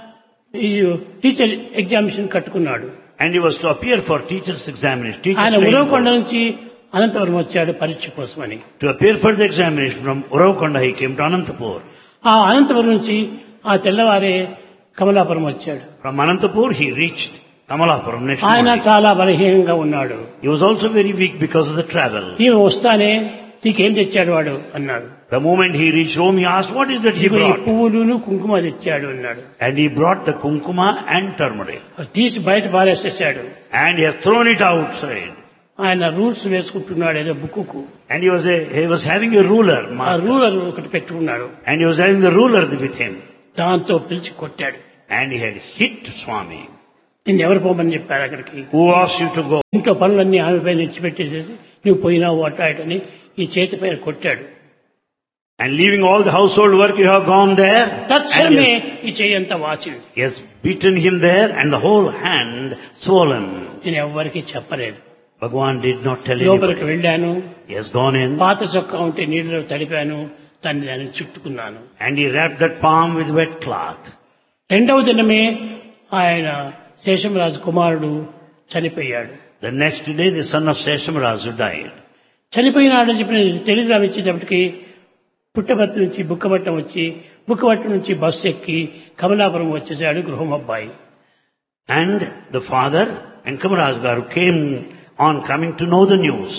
ఈ టీచర్ ఎగ్జామినేషన్ కట్టుకున్నాడు. And he was to appear for teacher's examination. ఆయన Teacher's ఉరవకొండ training నుంచి అనంతపురం వచ్చాడు పరీక్ష కోసమని. course. To appear for the examination from Uravkonda, he came to Anantapur. ఆ అనంతపురం నుంచి ఆ తెల్లవారే కమలాపురం వచ్చాడు. From Anantapur, he reached Kamalapuram next ఆయన morning. చాలా బలహీనంగా ఉన్నాడు. He was also very weak because of the travel. ఈమె వస్తానే నీకేం తెచ్చాడు వాడు అన్నాడు. The moment he reached home, he asked, what is that he "ఇదిగో ఈ brought? పువ్వులును కుంకుమ తెచ్చాడు అన్నాడు. And he brought the kumkuma and turmeric. అది తీసి బయట పారేసేసాడు. And he has thrown it outside. ఆయన రూల్స్ వేసుకుంటున్నాడు ఏదో book. And he was having a ruler, ఆ marker. రూలర్ ఒకటి పెట్టుకున్నాడు. And he was having the ruler with him. దాంతో పిలిచి కొట్టాడు. And he had hit Swami. నిన్ను ఎవరు పోమని చెప్పారు అక్కడికి? Who asked you to go? ఇంట్లో పనులన్నీ ఆమె పైన ఇచ్చిపెట్టేసేసి నువ్వు పోయినావు అటాటని ఈ చేతి పైన కొట్టాడు. And leaving all the household work, you have gone there. And తక్షణమే ఈ చెయ్యి అంతా వాచింది. he has beaten him there and the whole hand swollen. నేను ఎవ్వరికీ చెప్పలేదు. Bhagavan did not tell లోపలికి anybody. వెళ్ళాను. He has gone in పాత చొక్కా ఉంటే నీళ్ళలో తడిపాను. దాన్ని చుట్టుకున్నాను. and he wrapped that palm with wet cloth. రెండవ దినమే ఆయన శేషమరాజు కుమారుడు చనిపోయాడు. The next day, the son of Seshamarazu died. చనిపోయినాడని చెప్పిన టెలిగ్రామ్ ఇచ్చేటప్పటికి పుట్టపర్తి నుంచి బుక్కపట్నం వచ్చి బుక్కపట్నం నుంచి బస్సు ఎక్కి కమలాపురం వచ్చేసాడు గృహం అబ్బాయి. And the father and Kamaraj Garu came on coming to know the news.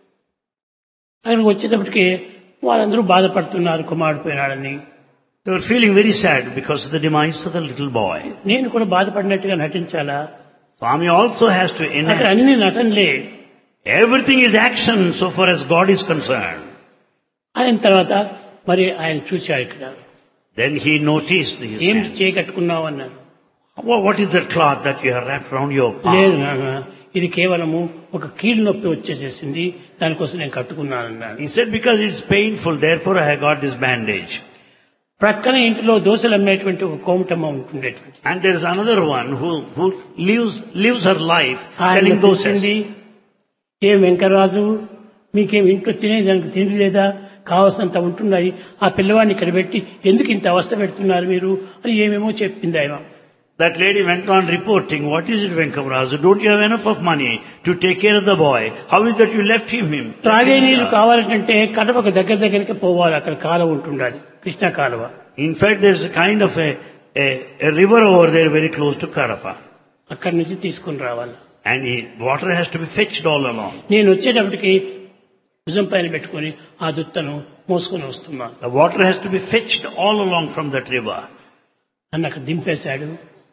అక్కడికి వచ్చేటప్పటికి వాళ్ళందరూ బాధపడుతున్నారు కుమారుడు పోయినాడని. They were feeling very sad because of the demise of the little boy. నేను కూడా బాధపడినట్టుగా నటించాలా? Swami also has to అక్కడ enact. అన్ని నటనలే. Everything is action so far as God is concerned. అయిన తర్వాత మరి ఆయన చూశాడు ఇక్కడ. Then he noticed his ఏం hand. చేయకట్టుకున్నావు అన్నారు. What is that cloth that you have wrapped around your లేదు palm? నాన్న, ఇది కేవలము ఒక కీళ్ళు నొప్పి వచ్చేసేసింది, దానికోసం నేను కట్టుకున్నానన్నాడు. He said, because it's painful, therefore I have got this bandage. ప్రక్కన ఇంటిలో దోశలు అమ్మేటువంటి ఒక కోమటమ్మ ఉంటుండేటువంటి And there is another one who lives her life ఆయన selling పిలిచింది, dosas. ఏం వెంకటరాజు మీకేం ఇంట్లో తినేదానికి తిండి లేదా, కావాల్సినంత ఉంటున్నాయి, ఆ పిల్లవాడిని ఇక్కడ పెట్టి ఎందుకు ఇంత అవస్థ పెడుతున్నారు మీరు అని ఏమేమో చెప్పింది ఆయన. That lady went on reporting, what is it Venkavarazu, don't you have enough of money to take care of the boy? How is that you left him? త్రాగే నీళ్లు కావాలంటే కడపకు దగ్గరికి పోవాలి, అక్కడ కాలువ ఉంటుండాలి, కృష్ణా కాలువ. In fact, there is a kind of a river over there very close to Kadapa. అక్కడి నుంచి తీసుకుని రావాలి. And water has to be fetched all along. నేను వచ్చేటప్పటికి భుజం పైన పెట్టుకుని ఆ దుత్తను మోసుకొని వస్తున్నాను. The water has to be fetched all along from that river. నన్ను అక్కడ దింపేశాడు.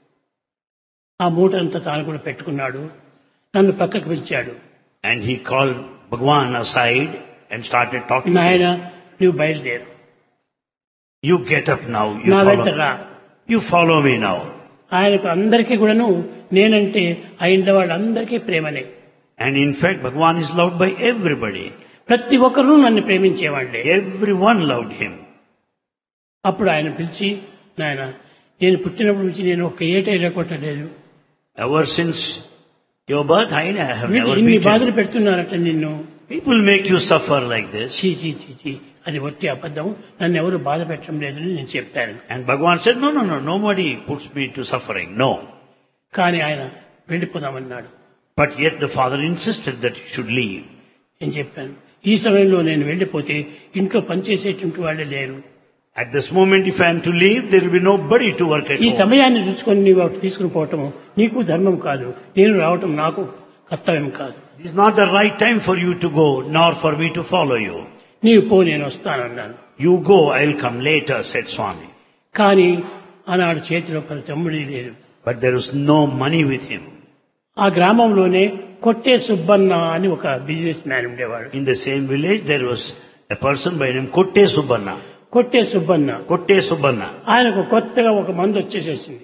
ఆ మూటంతా తాను కూడా పెట్టుకున్నాడు. నన్ను పక్కకు పిలిచాడు. And he called Bhagwan aside and started talking to నాయన him. నువ్వు బయలుదేరు, You get up now. నా వెంట రా. You follow me now. ఆయనకు అందరికీ కూడాను నేనంటే ఆ ఇంట్లో వాళ్ళందరికీ ప్రేమనే. And in fact, Bhagwan is loved by everybody. ప్రతి ఒక్కరూ నన్ను ప్రేమించేవాళ్లే. Everyone loved him. అప్పుడు ఆయన పిలిచి, నాయన నేను పుట్టినప్పటి నుంచి నేను ఒక ఏటైనా కొట్టలేదు, Ever since your birth, I have వీళ్ళు never ఇన్ని beaten బాధలు you. పెడుతున్నారట నిన్ను. People make you suffer like this. చీ చీ చీ చీ, అది ఒట్టి అబద్ధం, నన్ను ఎవరు బాధ పెట్టడం లేదని నేను చెప్పాను. And Bhagwan said, no, nobody puts me to suffering. No. కానీ ఆయన వెళ్ళిపోదామన్నాడు. But yet the father insisted that he should leave. నేను చెప్పాను, ఈ సమయంలో నేను వెళ్ళిపోతే ఇంట్లో పనిచేసేటువంటి వాళ్ళే లేరు. At this moment, if I am to leave, there will be nobody to work at ఈ home. సమయాన్ని చూసుకొని నీవు అటు తీసుకుని పోవటం నీకు ధర్మం కాదు, నేను రావటం నాకు కర్తవ్యం కాదు. It is not the right time for you to go, nor for me to follow you. నీవు పో, నేను వస్తానన్నాను. You go, I will come later, said Swami. కానీ ఆనాడు చేతిలో పది తమ్ముడి లేదు. But there was no money with him. ఆ గ్రామంలోనే కొట్టే సుబ్బన్న అని ఒక బిజినెస్ మ్యాన్ ఉండేవాడు. In the same village, there was a person by name Kotte Subbanna. కొట్టే సుబ్బన్న, Kotte Subbanna. ఆయనకు కొత్తగా ఒక మందు వచ్చేసేసింది.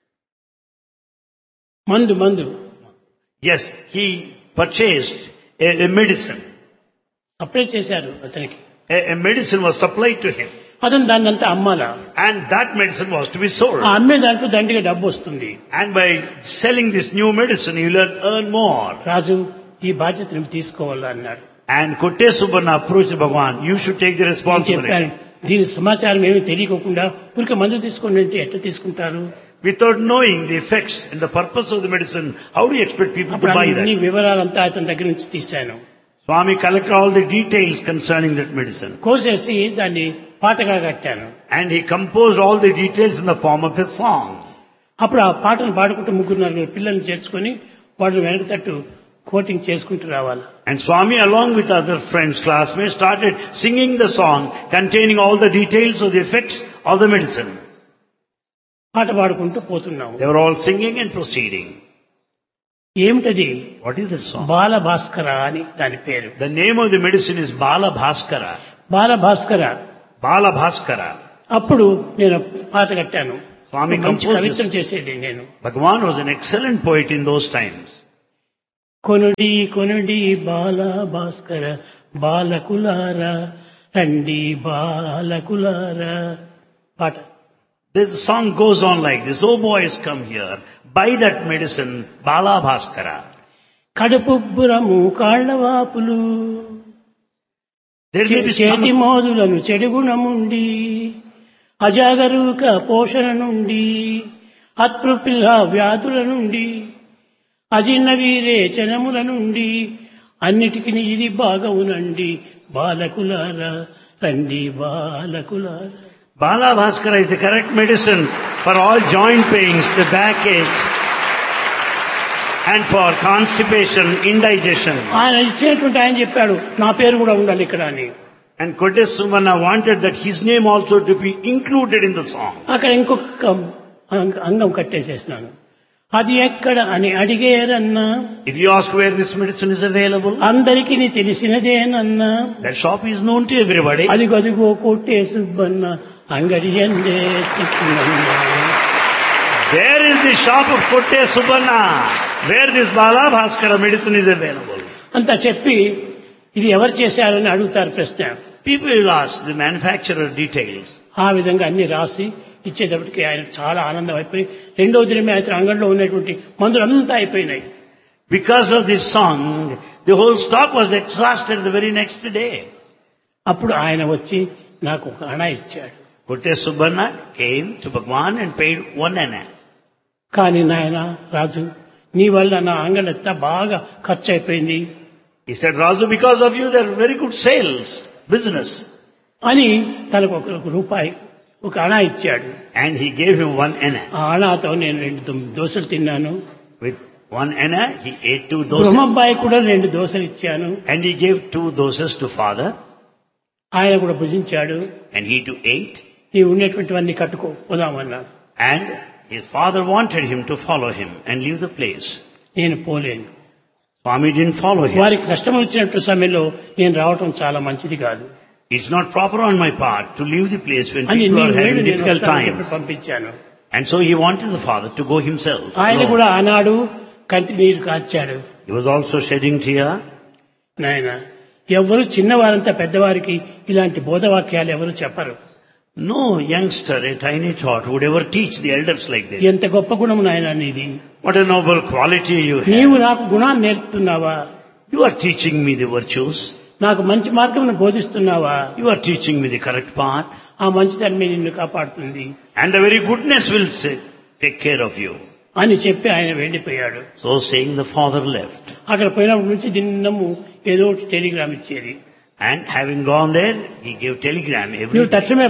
మందు Yes, he purchased a medicine. Apply చేశారు అతనికి. A medicine was supplied to him. అతను దాన్ని అంతా అమ్మాలా. And that medicine was to be sold. ఆ అమ్మే దాంట్లో దండిగా డబ్బు వస్తుంది. And by selling this new medicine, you will earn more. రాజు ఈ బాధ్యత నువ్వు తీసుకోవాలా అన్నాడు. And Kotte Subbanna approached Bhagwan, you should take the నేను responsibility. చెప్పాను, దీని సమాచారం ఏమీ తెలియకోకుండా ఊరికే మందు తీసుకుని అంటే ఎట్లా తీసుకుంటారు? Without knowing the effects and the purpose of the medicine, how do you expect people to అప్పుడు buy అన్ని that? వివరాలంతా అతని దగ్గర నుంచి తీశాను. Swami collected all the details concerning that medicine. కోసేసి దాన్ని పాటగా కట్టాను. And he composed all the details in the form of a song. అప్పుడు ఆ పాటను పాడుకుంటూ ముగ్గురు నలుగురు పిల్లల్ని చేర్చుకొని వాళ్ళు వెనక తట్టు కోటింగ్ చేసుకుంటూ రావాలి. And Swami, along with other friends, classmates, started singing the song containing all the details of the effects of the medicine. పాట పాడుకుంటూ పోతున్నాము. They were all singing and proceeding. ఏమిటది? What is that song? బాల భాస్కర అని దాని పేరు. The name of the medicine is Bala Bhaskara. Bala Bhaskara. Bala Bhaskara. అప్పుడు నేను పాట కట్టాను. Swami మంచి composed కవిత్వం this. చేసేది నేను. Bhagavan was an excellent poet in those times. కొనుడి కొనుడి బాల భాస్కర బాలకులారా రండి బాలకులారా పాట. This song goes on like this. Oh boys, come here. Buy that medicine, Bala Bhaskara. కడుపుబ్బురము కాళ్లవాపులు There may be చేతి stomach, మోదులను చెడుగుణముండి అజాగరూక పోషణ నుండి అత్పృపిల్ల వ్యాధుల నుండి అజిన్న వీరేచనముల నుండి అన్నిటికీ ఇది బాగవునండి బాలకులారా రండి బాలకులారా. Bala Bhaskara is the correct medicine for all joint pains, the backaches, and for constipation, indigestion. ఆయన ఇచ్చినటువంటి ఆయన చెప్పాడు నా పేరు కూడా ఉండాలి ఇక్కడ అని. And Kodes Sumana wanted that his name also to be included in the song. అక్కడ ఇంకొక అంగం కట్టేసేసినాను. అది ఎక్కడ అని అడిగేరన్నా If you ask where this medicine is available, అందరికీ తెలిసినదేనన్నా that shop is known to everybody. అదిగదిగో కొట్టే సుబ్బన్న అంగడి ఎందే చిక్కునన్నా. There is the shop of Kotte Subbanna, where this Bala Bhaskara medicine is available. అంతా చెప్పి ఇది ఎవరు చేశారని అడుగుతారు ప్రశ్న. People will ask the manufacturer details. ఆ విధంగా అన్ని రాసి ఇచ్చేటప్పటికి ఆయన చాలా ఆనందం అయిపోయి రెండో దినమే అతని అంగడిలో ఉన్నటువంటి మందులంతా అయిపోయినాయి. Because of this song, the whole stock was exhausted the very next day. అప్పుడు ఆయన వచ్చి నాకు ఒక అణ ఇచ్చాడు. Kotte Subbanna came to Bhagwan and paid 1 anna. కానీ నాయన రాజు నీ వల్ల నా అంగడంతా బాగా ఖర్చు అయిపోయింది He said, Razu, because of you there are very good sales, business. అని తనకు ఒక రూపాయి ఒక అణ ఇచ్చాడు. And he gave him 1 anna. ఆ అణతో నేను 2 దోశలు తిన్నాను. With 1 anna, he ate 2 doses. బ్రహ్మబ్బాయి కూడా 2 దోశలు ఇచ్చాను. And he gave 2 doses to father. ఆయన కూడా భుజించాడు. And he too ate. నీ ఉన్నటువంటివన్నీ కట్టుకో పోదామన్నాడు. And his father wanted him to follow him and leave the place. నేను పోలేను. Swami didn't follow him. వారికి కష్టం వచ్చినట్టు సమయంలో నేను రావటం చాలా మంచిది కాదు It's not proper on my part to leave the place when అని people are నేను having difficult వస్తానని times. చెప్పి పంపించాను. And so he wanted the father to go himself. ఆయన alone. కూడా ఆనాడు కంటి నీరు కార్చాడు. He was also shedding tear. నాయన ఎవరు చిన్నవారంతా పెద్దవారికి ఇలాంటి బోధవాక్యాలు ఎవరు చెప్పరు. No youngster, a tiny tot, would ever teach the elders like this. ఎంత గొప్ప గుణము నాయన నీది. What a noble quality you నీవు have. నాకు గుణాన్ని నేర్పుతున్నావా? You are teaching me the virtues. నాకు మంచి మార్గమును బోధిస్తున్నావా? You are teaching me the correct path. ఆ మంచిదాన్ని నిన్ను కాపాడుతుంది And the very goodness will take care of you. అని చెప్పి ఆయన వెళ్ళిపోయాడు. So saying, the father left. అక్కడ పోయినప్పటి నుంచి దిన్నము ఏదో ఒకటి టెలిగ్రామ్ ఇచ్చేది. And having gone there, he gave telegram every నువ్వు day. తక్షణమే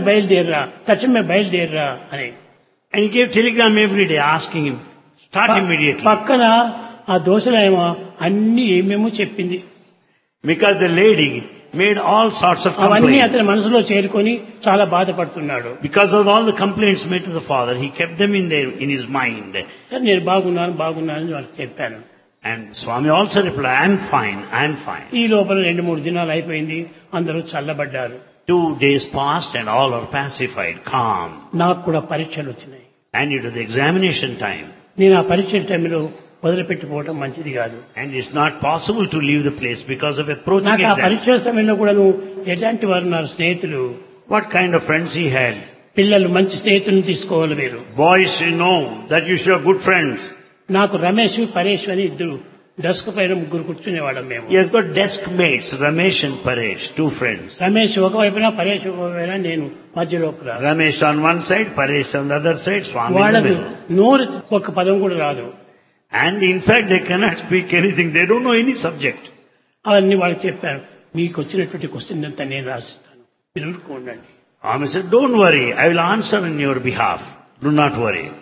బయలుదేరరా అని. And he gave telegram every day asking him, start immediately. పక్కన ఆ దోశలేమో అన్ని ఏమేమో చెప్పింది. Because the lady made all sorts of అవన్నీ complaints. అతని మనసులో చేరుకొని చాలా బాధపడుతున్నాడు. Because of all the complaints made to the father, he kept them in his mind. నేను బాగున్నాను అని వాళ్ళకి చెప్పాను. And Swami also replied, I am fine. ఈ లోపల 2-3 దినాలు అయిపోయింది. అందరూ చల్లబడ్డారు. 2 days passed and all are pacified, calm. నాకు కూడా పరీక్షలు వచ్చినాయి. And it was the examination time. నేను ఆ పరీక్షల టైంలో వదిలిపెట్టిపోవడం మంచిది కాదు. And it's not possible to leave the place because of approaching నాకు ఆ exam. పరీక్షల సమయంలో కూడా నువ్వు ఎలాంటి వారు ఉన్నారు స్నేహితులు? What kind of friends he had? పిల్లలు మంచి స్నేహితులను తీసుకోవాలి మీరు. Boys, you know that you should have good friends. నాకు రమేష్ పరేష్ అని 2 డెస్క్ పైన 3 కూర్చునేవాళ్ళం మేము. He has got desk mates, Ramesh and Paresh, 2 friends. Ramesh ఒకవైపున పరేష్ ఒకవైపున నేను మధ్యలో. Ramesh on one side, Paresh on the other side, Swami in the వాళ్ళకు middle. నోరు ఒక పదం కూడా రాదు. And in fact, they cannot speak anything. They don't know any subject. అవన్నీ వాళ్ళకి చెప్పాను. మీకు వచ్చినటువంటి క్వశ్చన్ అంతా నేను రాసిస్తాను, మీరు ఊరుకోండి. Swami said, don't worry, I will answer on your behalf. Do not worry.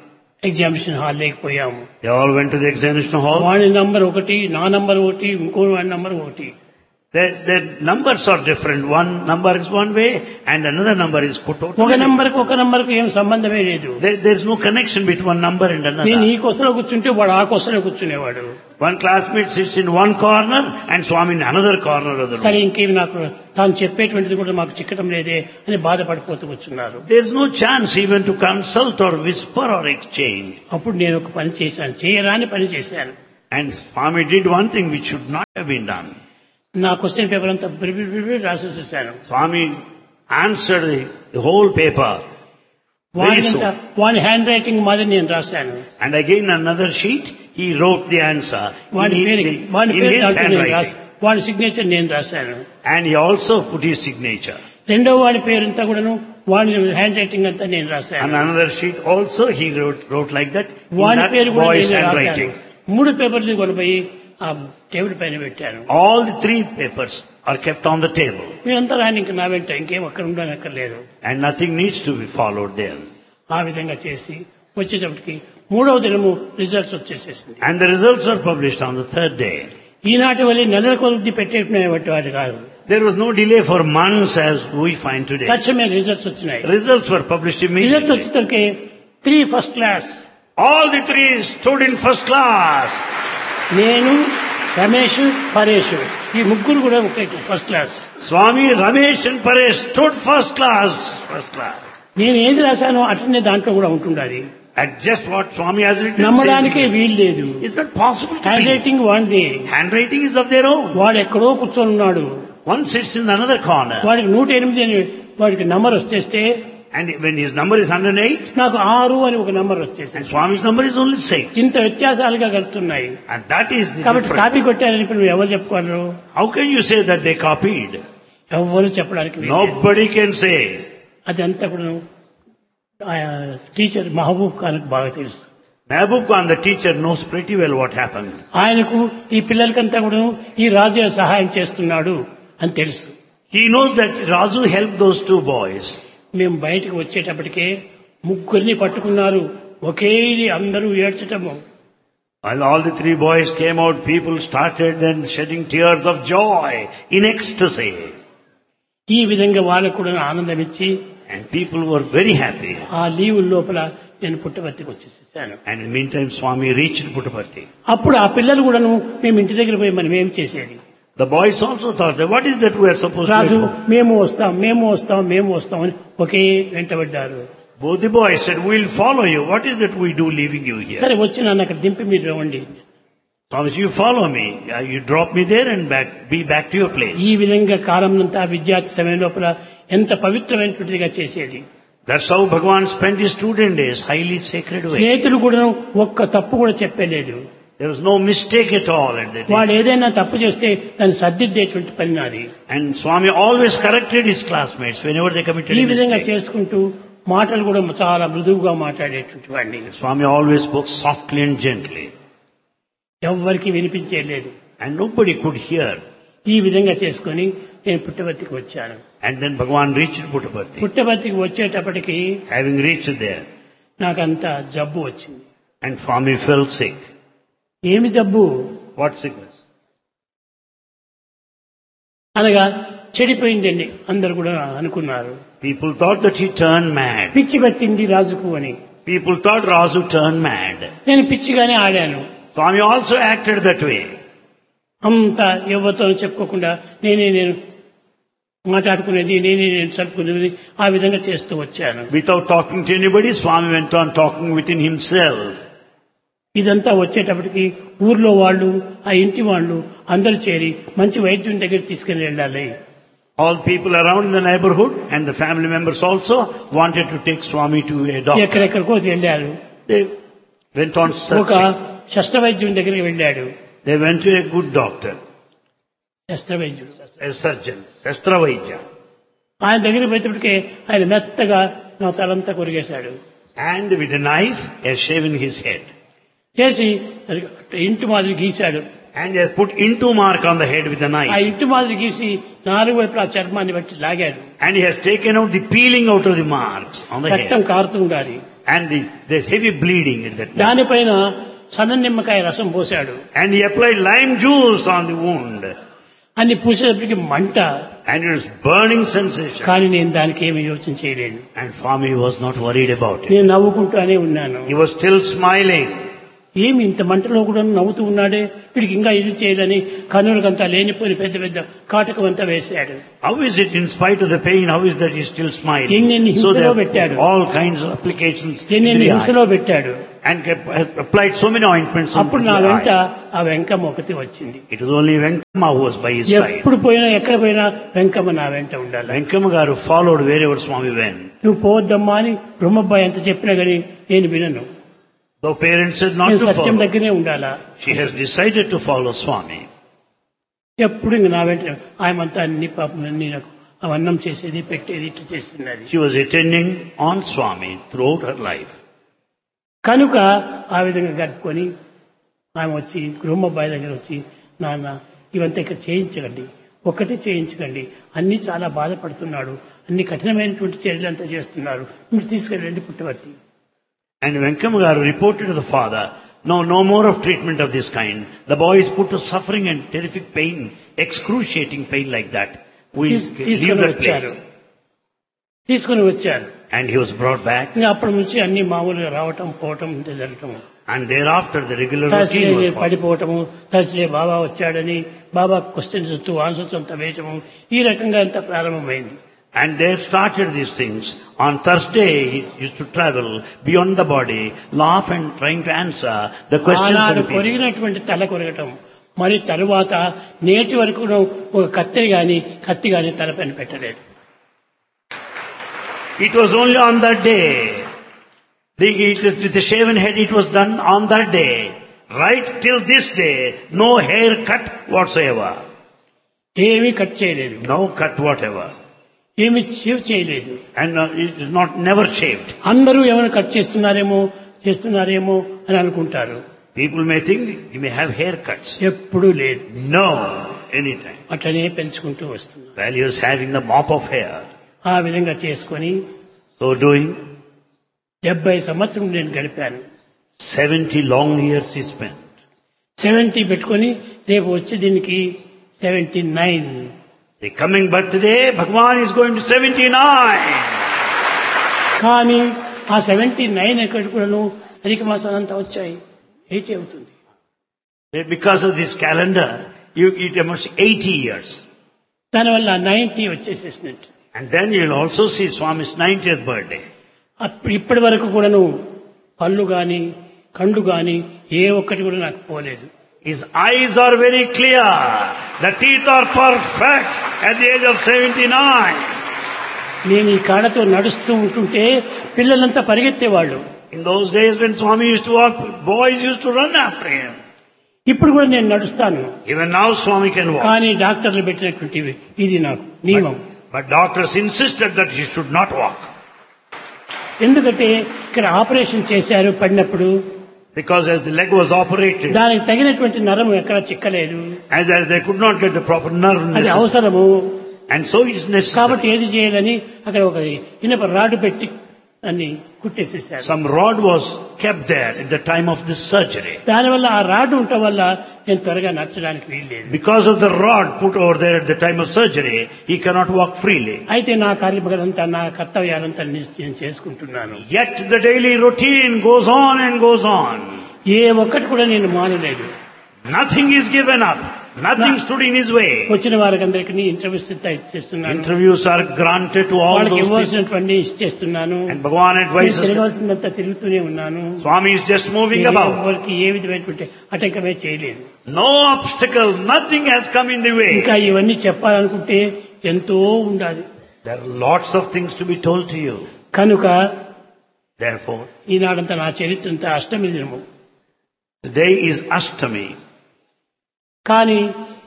Examination hall లేకపోయాము. They all went to the examination hall. వాడి నంబర్ ఒకటి, నా నంబర్ ఒకటి, ఇంకో వాడి నంబర్ ఒకటి. Their numbers are different. One number is one way and another number is put out. ఒక నంబర్కు ఏం సంబంధమే లేదు. There is no connection between one number and నేను another. ఈ కొసలో కూర్చుంటే వాడు ఆ కొసలో కూర్చునేవాడు. One classmate sits in one corner and Swami in another corner of the సరే room. ఇంకేమి నాకు తాను చెప్పేటువంటిది కూడా మాకు చిక్కటం లేదే అని బాధపడిపోతూ కూర్చున్నారు. There is no chance even to consult or whisper or exchange. అప్పుడు నేను ఒక పని చేశాను, చేయరాని పని చేశాను. And Swami did one thing which should not have been done. నా క్వశ్చన్ పేపర్ అంతా రాసేసేసాను. Swami answered the whole paper. Very soon. వాడి హ్యాండ్ రైటింగ్ మాదిరి నేను రాశాను. And again another sheet, he wrote the answer వాడి in పేరు his handwriting. వాడి signature నేను రాశాను. And he also put his signature. రెండో వాడి పేరంతా కూడాను వాడి హ్యాండ్ రైటింగ్ అంతా నేను And రాశాను. another sheet also he wrote like that in వాడి that పేరు కూడా boy's నేను రాశాను. handwriting. 3 పేపర్లు కొనిపోయి ఆ టేబుల్ పైన పెట్టాను. All the 3 papers are kept on the table. మీరంతా రాని ఇంకా నా వెంట ఇంకేం అక్కడ ఉండనక్కర్లేదు. And nothing needs to be followed there. ఆ విధంగా చేసి వచ్చేటప్పటికి 3వ దినము results వచ్చేసేసింది. And the results are published on the 3rd day. ఈనాటి వల్ల నెలల కొద్ది పెట్టేటువంటి వాటి కాదు. There was no delay for months as we find today. తక్షణమే రిజల్ట్స్ వచ్చినాయి. Results were published results immediately. వచ్చేసరికి 3 first class. All the 3 stood in first class. నేను, రమేష్, పరేష్ ఈ ముగ్గురు కూడా ఒకే first class. Swami, Ramesh and Paresh stood first class. నేను ఏది రాశానో అట్లనే దాంట్లో కూడా ఉంటుండాలి. At just what Swami has written. నమ్మడానికే వీలు లేదు. It's not possible to hand believe. Writing వాడిది. Handwriting is of their own. వాడు ఎక్కడో కూర్చొని ఉన్నాడు. One sits in another corner. వాడికి 108 అని వాడికి నంబర్ వచ్చేస్తే And when his number is 108, నాకు 6 అని ఒక నంబర్ and వచ్చేసింది. Swami's number is only 6. ఇంత వ్యత్యాసాలుగా కలుగుతున్నాయి. And that is the కాబట్టి difference. కాపీ కొట్టారని ఇప్పుడు నువ్వు ఎవరు చెప్పుకోరు? How can you say that they copied? ఎవరు చెప్పడానికి వీలు లేదు. Nobody can say. అదంతా కూడా టీచర్ మహబూబ్ ఖాన్ బాగా తెలుసు. Mehboob Khan, the teacher, knows pretty well what happened. ఆయనకు ఈ పిల్లలకంతా కూడా ఈ రాజు సహాయం చేస్తున్నాడు అని తెలుసు. He knows that Razu helped those 2 boys. మేము బయటకు వచ్చేటప్పటికే ముగ్గురిని పట్టుకున్నారు. ఒకే ఇది అందరూ ఏడ్చటము. While all the 3 boys came out, people started then shedding tears of joy in ecstasy. ఈ విధంగా వాళ్ళకు కూడా ఆనందం ఇచ్చి And people were very happy. ఆ లీవ్ లోపల నేను పుట్టపర్తికి వచ్చేసేసాను. And in the meantime, Swami reached Puttaparthi. అప్పుడు ఆ పిల్లలు కూడాను మేము ఇంటి దగ్గర పోయి మనం ఏం చేసేది. The boys also thought that what is that we are supposed Raju to do? మేము వస్తాం అని ఒకే వెంటబడ్డారు. Both the boys said, we'll follow you. What is that we do leaving you here? సరే వచ్చి నన్ను అక్కడ దింపి మీరు రండి. Thomas, you follow me. You drop me there and be back to your place. ఈ విధంగా కాలంనంతా విద్యార్థి సమయం లోపల ఎంత పవిత్రమైనటువంటిదిగా చేసేది. That's how Bhagavan spent his student days, highly sacred way. స్నేహితులు కూడా ఒక్క తప్పు కూడా చెప్పలేదు. There was no mistake at all at that వాడు day. ఏదైనా తప్పు చేస్తే దాన్ని సర్దిద్దేటువంటి పని నాది. And Swami always corrected his classmates whenever they committed ఈ a విధంగా mistake. చేసుకుంటూ మాటలు కూడా చాలా మృదువుగా మాట్లాడేటువంటి వాడిని. Swami always spoke softly and gently. ఎవ్వరికి వినిపించేయలేదు. And nobody could hear. ఈ విధంగా చేసుకొని నేను పుట్టపర్తికి వచ్చాను. And then Bhagavan reached Puttaparthi. పుట్టపర్తికి వచ్చేటప్పటికి Having reached there, నాకంత జబ్బు వచ్చింది. and Swami fell sick. ఏమి జబ్బు What sickness? అనగా చెడిపోయిందండి అందరు కూడా అనుకున్నారు. People thought that he turned mad. పిచ్చి పట్టింది రాజుకు అని. People thought Razu turned mad. నేను పిచ్చిగానే ఆడాను. Swami also acted that way. అంతా ఎవరితో చెప్పుకోకుండా నేను మాట్లాడుకునేది, నేను చదువుకునేది, ఆ విధంగా చేస్తూ వచ్చాను. Without talking to anybody, Swami went on talking within himself. ఇదంతా వచ్చేటప్పటికి ఊర్లో వాళ్ళు, ఆ ఇంటి వాళ్ళు అందరూ చేరి మంచి వైద్యుని దగ్గర తీసుకుని వెళ్ళాలి. All people around in the neighborhood and the family members also wanted to take Swami to a doctor. ఎక్కడెక్కడికో వెళ్ళారు. They went on ఒక searching. శస్త్రవైద్యుని దగ్గరికి వెళ్ళాడు. They went to a good doctor, శస్త్రవైద్యుడు. a surgeon, Sastravaidya. ఆయన దగ్గరికి పోయేటప్పటికే ఆయన మెత్తగా నా తలంతా కొరిగేశాడు. And with a knife, he has shaven his head. చేసి ఇంటి మాదిరి గీశాడు. And he has put into mark on the head with a ఆ knife. ఇంటి మాదిరి గీసి 4 వైపులా ఆ చర్మాన్ని బట్టి లాగాడు. And he has taken out the peeling out of the marks on the రక్తం head. కారుతూ ఉండాలి. And there's heavy bleeding at that time. దానిపైన సన్న నిమ్మకాయ రసం పోశాడు. And he applied lime juice on the wound. అన్ని పూసేటప్పటికి మంట. And it was burning sensation. కానీ నేను దానికి ఏమి యోచన చేయలేను. And Swami was not worried about it. నేను నవ్వుకుంటూనే ఉన్నాను. He was still smiling. ఏమి ఇంత మంటలో కూడా నవ్వుతూ ఉన్నాడే, వీడికి ఇంకా ఇది చేయాలని కన్నులకంతా లేనిపోని పెద్ద పెద్ద కాటకం అంతా వేశాడు. How is it in spite of the pain, how is that he is still smiling? ఎన్నెన్ని So హింసలో there పెట్టాడు. are all kinds of applications in ఎన్నెన్ని the హింసలో eye. పెట్టాడు. And has applied so many ointments into అప్పుడు the నా వెంట eye. ఆ వెంకమ్మ ఒకటి వచ్చింది. It was only Venkama who was by his side. ఎప్పుడు పోయినా ఎక్కడ పోయినా వెంకమ్మ నా వెంట ఉండాలి. Venkama garu followed wherever Swami went. నువ్వు పోవద్దమ్మా అని బ్రహ్మబ్బాయి ఎంత చెప్పినా గానీ నేను వినను. Though parents said not నేను to సత్యం follow, దగ్గరనే ఉండాలా. she has decided to follow Swami. ఎప్పుడు ఇంక నా వెంట ఆయమంతా అన్ని పాపం అన్ని నాకు అవన్నం చేసేది పెట్టేది ఇట్లా చేస్తున్నది. She was attending on Swami throughout her life. కనుక ఆ విధంగా గడుపుకొని ఆమె వచ్చి బ్రహ్మబ్బాయి దగ్గర వచ్చి, నాన్న ఇవంతా ఇక్కడ చేయించకండి, ఒక్కటి చేయించకండి, అన్ని చాలా బాధపడుతున్నాడు, అన్ని కఠినమైనటువంటి చర్యలంతా చేస్తున్నారు, మీరు తీసుకెళ్ళండి పుట్టవర్తి. And Venkama garu reported to the father, no more of treatment of this kind. The boy is put to suffering and terrific pain, excruciating pain like that. We leave that place. తీసుకుని వచ్చారు. And he was brought back. ఇంకా అప్పటి నుంచి అన్ని మామూలుగా రావటం పోవటం జరగటం. And thereafter the regular Thursday routine was followed. పడిపోవటము, Thursday బాబా వచ్చాడని బాబా క్వశ్చన్స్ ఆన్సర్స్ అంతా వేయటము, ఈ రకంగా అంతా ప్రారంభమైంది. And they started these things. On Thursday, he used to travel beyond the body, laugh and trying to answer the questions of ఆనాడు the people. కొరిగినటువంటి తల కొరగటం, మరి తరువాత నేటి వరకు ఒక కత్తి గాని తలపైన పెట్టలేదు. It was only on that day. With the shaven head it was done on that day. Right till this day, no hair cut whatsoever. ఏమీ కట్ చేయలేదు, No cut whatever. ఏమి షేవ్ చేయలేదు. And it is not never shaved. అందరూ ఏమైనా cut చేస్తున్నారేమో అని అనుకుంటారు. People may think he may have haircuts. ఎప్పుడూ లేదు. No, anytime. అట్లనే పెంచుకుంటూ వస్తున్నారు. While he was having the mop of hair. ఆ విధంగా చేసుకొని So doing, 70 సంవత్సరం నేను గడిపాను. 70 long years he spent. 70 పెట్టుకొని రేపు వచ్చే దీనికి 79. The coming birthday, Bhagavan is going to 79. కానీ ఆ 79 ఎక్కడ కూడాను అధిక మాసాలంతా వచ్చాయి, 80 అవుతుంది. Because of this calendar, it must 80 years. దానివల్ల 90 వచ్చేసేసినట్టు. And then you'll also see Swami's 90th birthday. ఇప్పటి వరకు కూడాను పళ్ళు గాని కళ్ళు గాని ఏ ఒక్కటి కూడా నాకు పోలేదు. His eyes are very clear. The teeth are perfect at the age of 79. నేను ఈ కాడతో నడుస్తూ ఉంటుంటే పిల్లలంతా పరిగెత్తేవాళ్ళు. In those days when Swami used to walk, boys used to run after him. ఇప్పుడు కూడా నేను నడుస్తాను. Even now Swami can walk. కానీ డాక్టర్లు పెట్టినటువంటి ఇది నాకు నియమం. But doctors insisted that he should not walk. ఎందుకంటే ఇక్కడ ఆపరేషన్ చేశారు పడినప్పుడు, Because as the leg was operated, దానికి తగినటువంటి నరం ఎక్కడ చిక్కలేదు. as they could not get the proper nerve అది necessary. అవసరము. And so it is necessary. కాబట్టి ఏది చేయాలని అక్కడ ఒక ఇనప రాడు పెట్టి అన్ని కుట్టేసేసారు. Some rod was kept there at the time of this surgery. దానివల్ల ఆ రాడ్ ఉండటం వల్ల నేను త్వరగా నచ్చడానికి వీల్లేదు. Because of the rod put over there at the time of surgery, he cannot walk freely. అయితే నా కార్యక్రమాలంతా నా కర్తవ్యాలంతా నేను చేసుకుంటున్నాను. Yet the daily routine goes on and goes on. ఏ ఒక్కటి కూడా నేను మానలేదు. Nothing is given up. Nothing stood in his way. వచ్చిన వారికి అందరికీ ఇంటర్వ్యూస్ ఇచ్చేస్తున్నాను. Interviews are granted to all వాళ్ళకి those people. ఇవ్వాల్సినటువంటి ఇచ్చేస్తున్నాను. And Bhagavan advises. తిరగాల్సిందంతా తిరుగుతూనే ఉన్నాను. Swami is just moving నేను about. ఎవరికి ఏ విధమైనటువంటి ఆటంకమే చేయలేదు. No obstacle. Nothing has come in the way. ఇంకా ఇవన్నీ చెప్పాలనుకుంటే ఎంతో ఉండాలి. There are lots of things to be told to you. కనుక Therefore, ఈనాడంతా నా చరిత్ర అంతా అష్టమి దినము. today is Ashtami. కానీ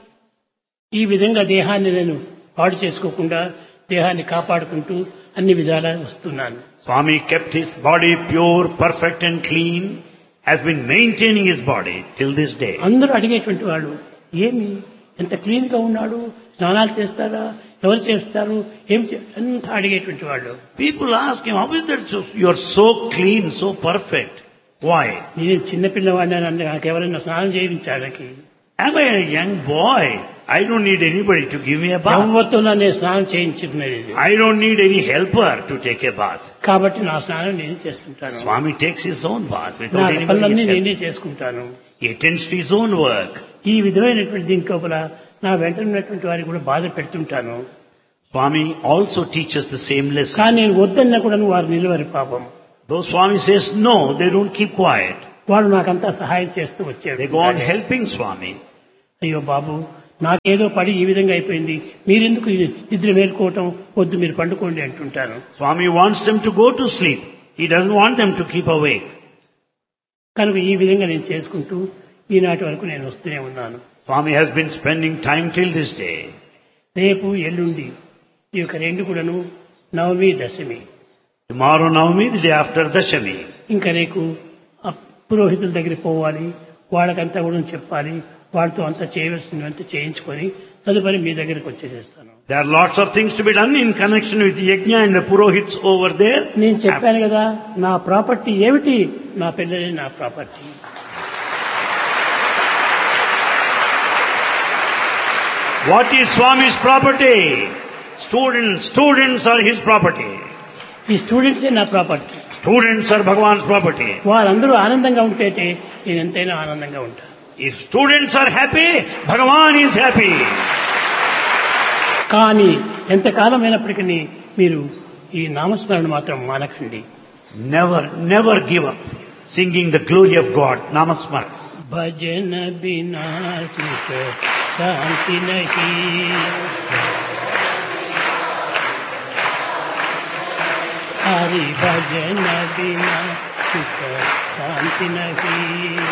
ఈ విధంగా దేహాన్ని నేను పాడు చేసుకోకుండా దేహాన్ని కాపాడుకుంటూ అన్ని విధాలా వస్తున్నాను. Swami kept his body pure, perfect and clean has been maintaining his body till this day. అందరూ అడిగేటువంటి వాళ్ళు ఏమి ఎంత క్లీన్ గా ఉన్నాడు, స్నానాలు చేస్తారా, ఎవరు చేస్తారు, ఎంత అడిగేటువంటి వాళ్ళు. People ask him, how is that you are so clean, so perfect? Why? నేను చిన్నపిల్లవాడిని, నాకు ఎవరైనా స్నానం చేయించాలకి. Am I a young boy? I don't need anybody to give me a bath. ఎవరితో నేను స్నానం చేయించుకునేది. I don't need any helper to take a bath. కాబట్టి నా స్నానం నేను చేసుకుంటాను. Swami takes his own bath నా without anybody's పనులన్నీ help. నేనే చేసుకుంటాను. He attends to his own work. ఈ విధమైనటువంటి దీని లోపల నా వెంట ఉన్నటువంటి వారికి కూడా బాధ పెడుతుంటాను. Swami also teaches the same lesson. కానీ నేను వద్దన్నా కూడా వారు నిలవరి పాపం. Though Swami says no, they don't keep quiet. వాడు నాకంతా సహాయం చేస్తూ వచ్చాడు. They go on helping Swami. అయ్యో బాబు, నాకేదో పడి ఈ విధంగా అయిపోయింది, మీరెందుకు నిద్ర మేల్కోవటం, వద్దు మీరు పండుకోండి అంటుంటాను. Swami wants them to go to sleep. He doesn't want them to keep awake. కనుక ఈ విధంగా నేను చేసుకుంటూ ఈనాటి వరకు నేను వస్తూనే ఉన్నాను. Swami has been spending time till this day. రేపు ఎల్లుండి ఈ యొక్క రెండు కూడాను నవమి దశమి. Tomorrow Navami, the day after Dashami. ఇంకా రేపు ఆ పురోహితుల దగ్గరికి పోవాలి, వాళ్ళకంతా కూడా చెప్పాలి, వాళ్ళతో అంతా చేయవలసినవంతా చేయించుకొని తదుపరి మీ దగ్గరికి వచ్చేసేస్తాను. There are lots of things to be done in connection with Yajna and the Purohits over there. నేను చెప్పాను కదా, నా ప్రాపర్టీ ఏమిటి, నా పిల్లలే నా property. What is Swami's property? Students are his property. ఈ స్టూడెంట్సే నా property. Students are Bhagavan's property. వాళ్ళందరూ ఆనందంగా ఉంటే నేను ఎంతైనా ఆనందంగా ఉంటాను. If students are happy, Bhagavan is happy. కానీ ఎంతకాలం అయినప్పటికీ మీరు ఈ నామస్మరణ మాత్రం మానకండి. Never give up singing the glory of God. Namasmara. భజన బినా సుఖ శాంతి నహీ, హరి భజన బినా సుఖ శాంతి నహీ.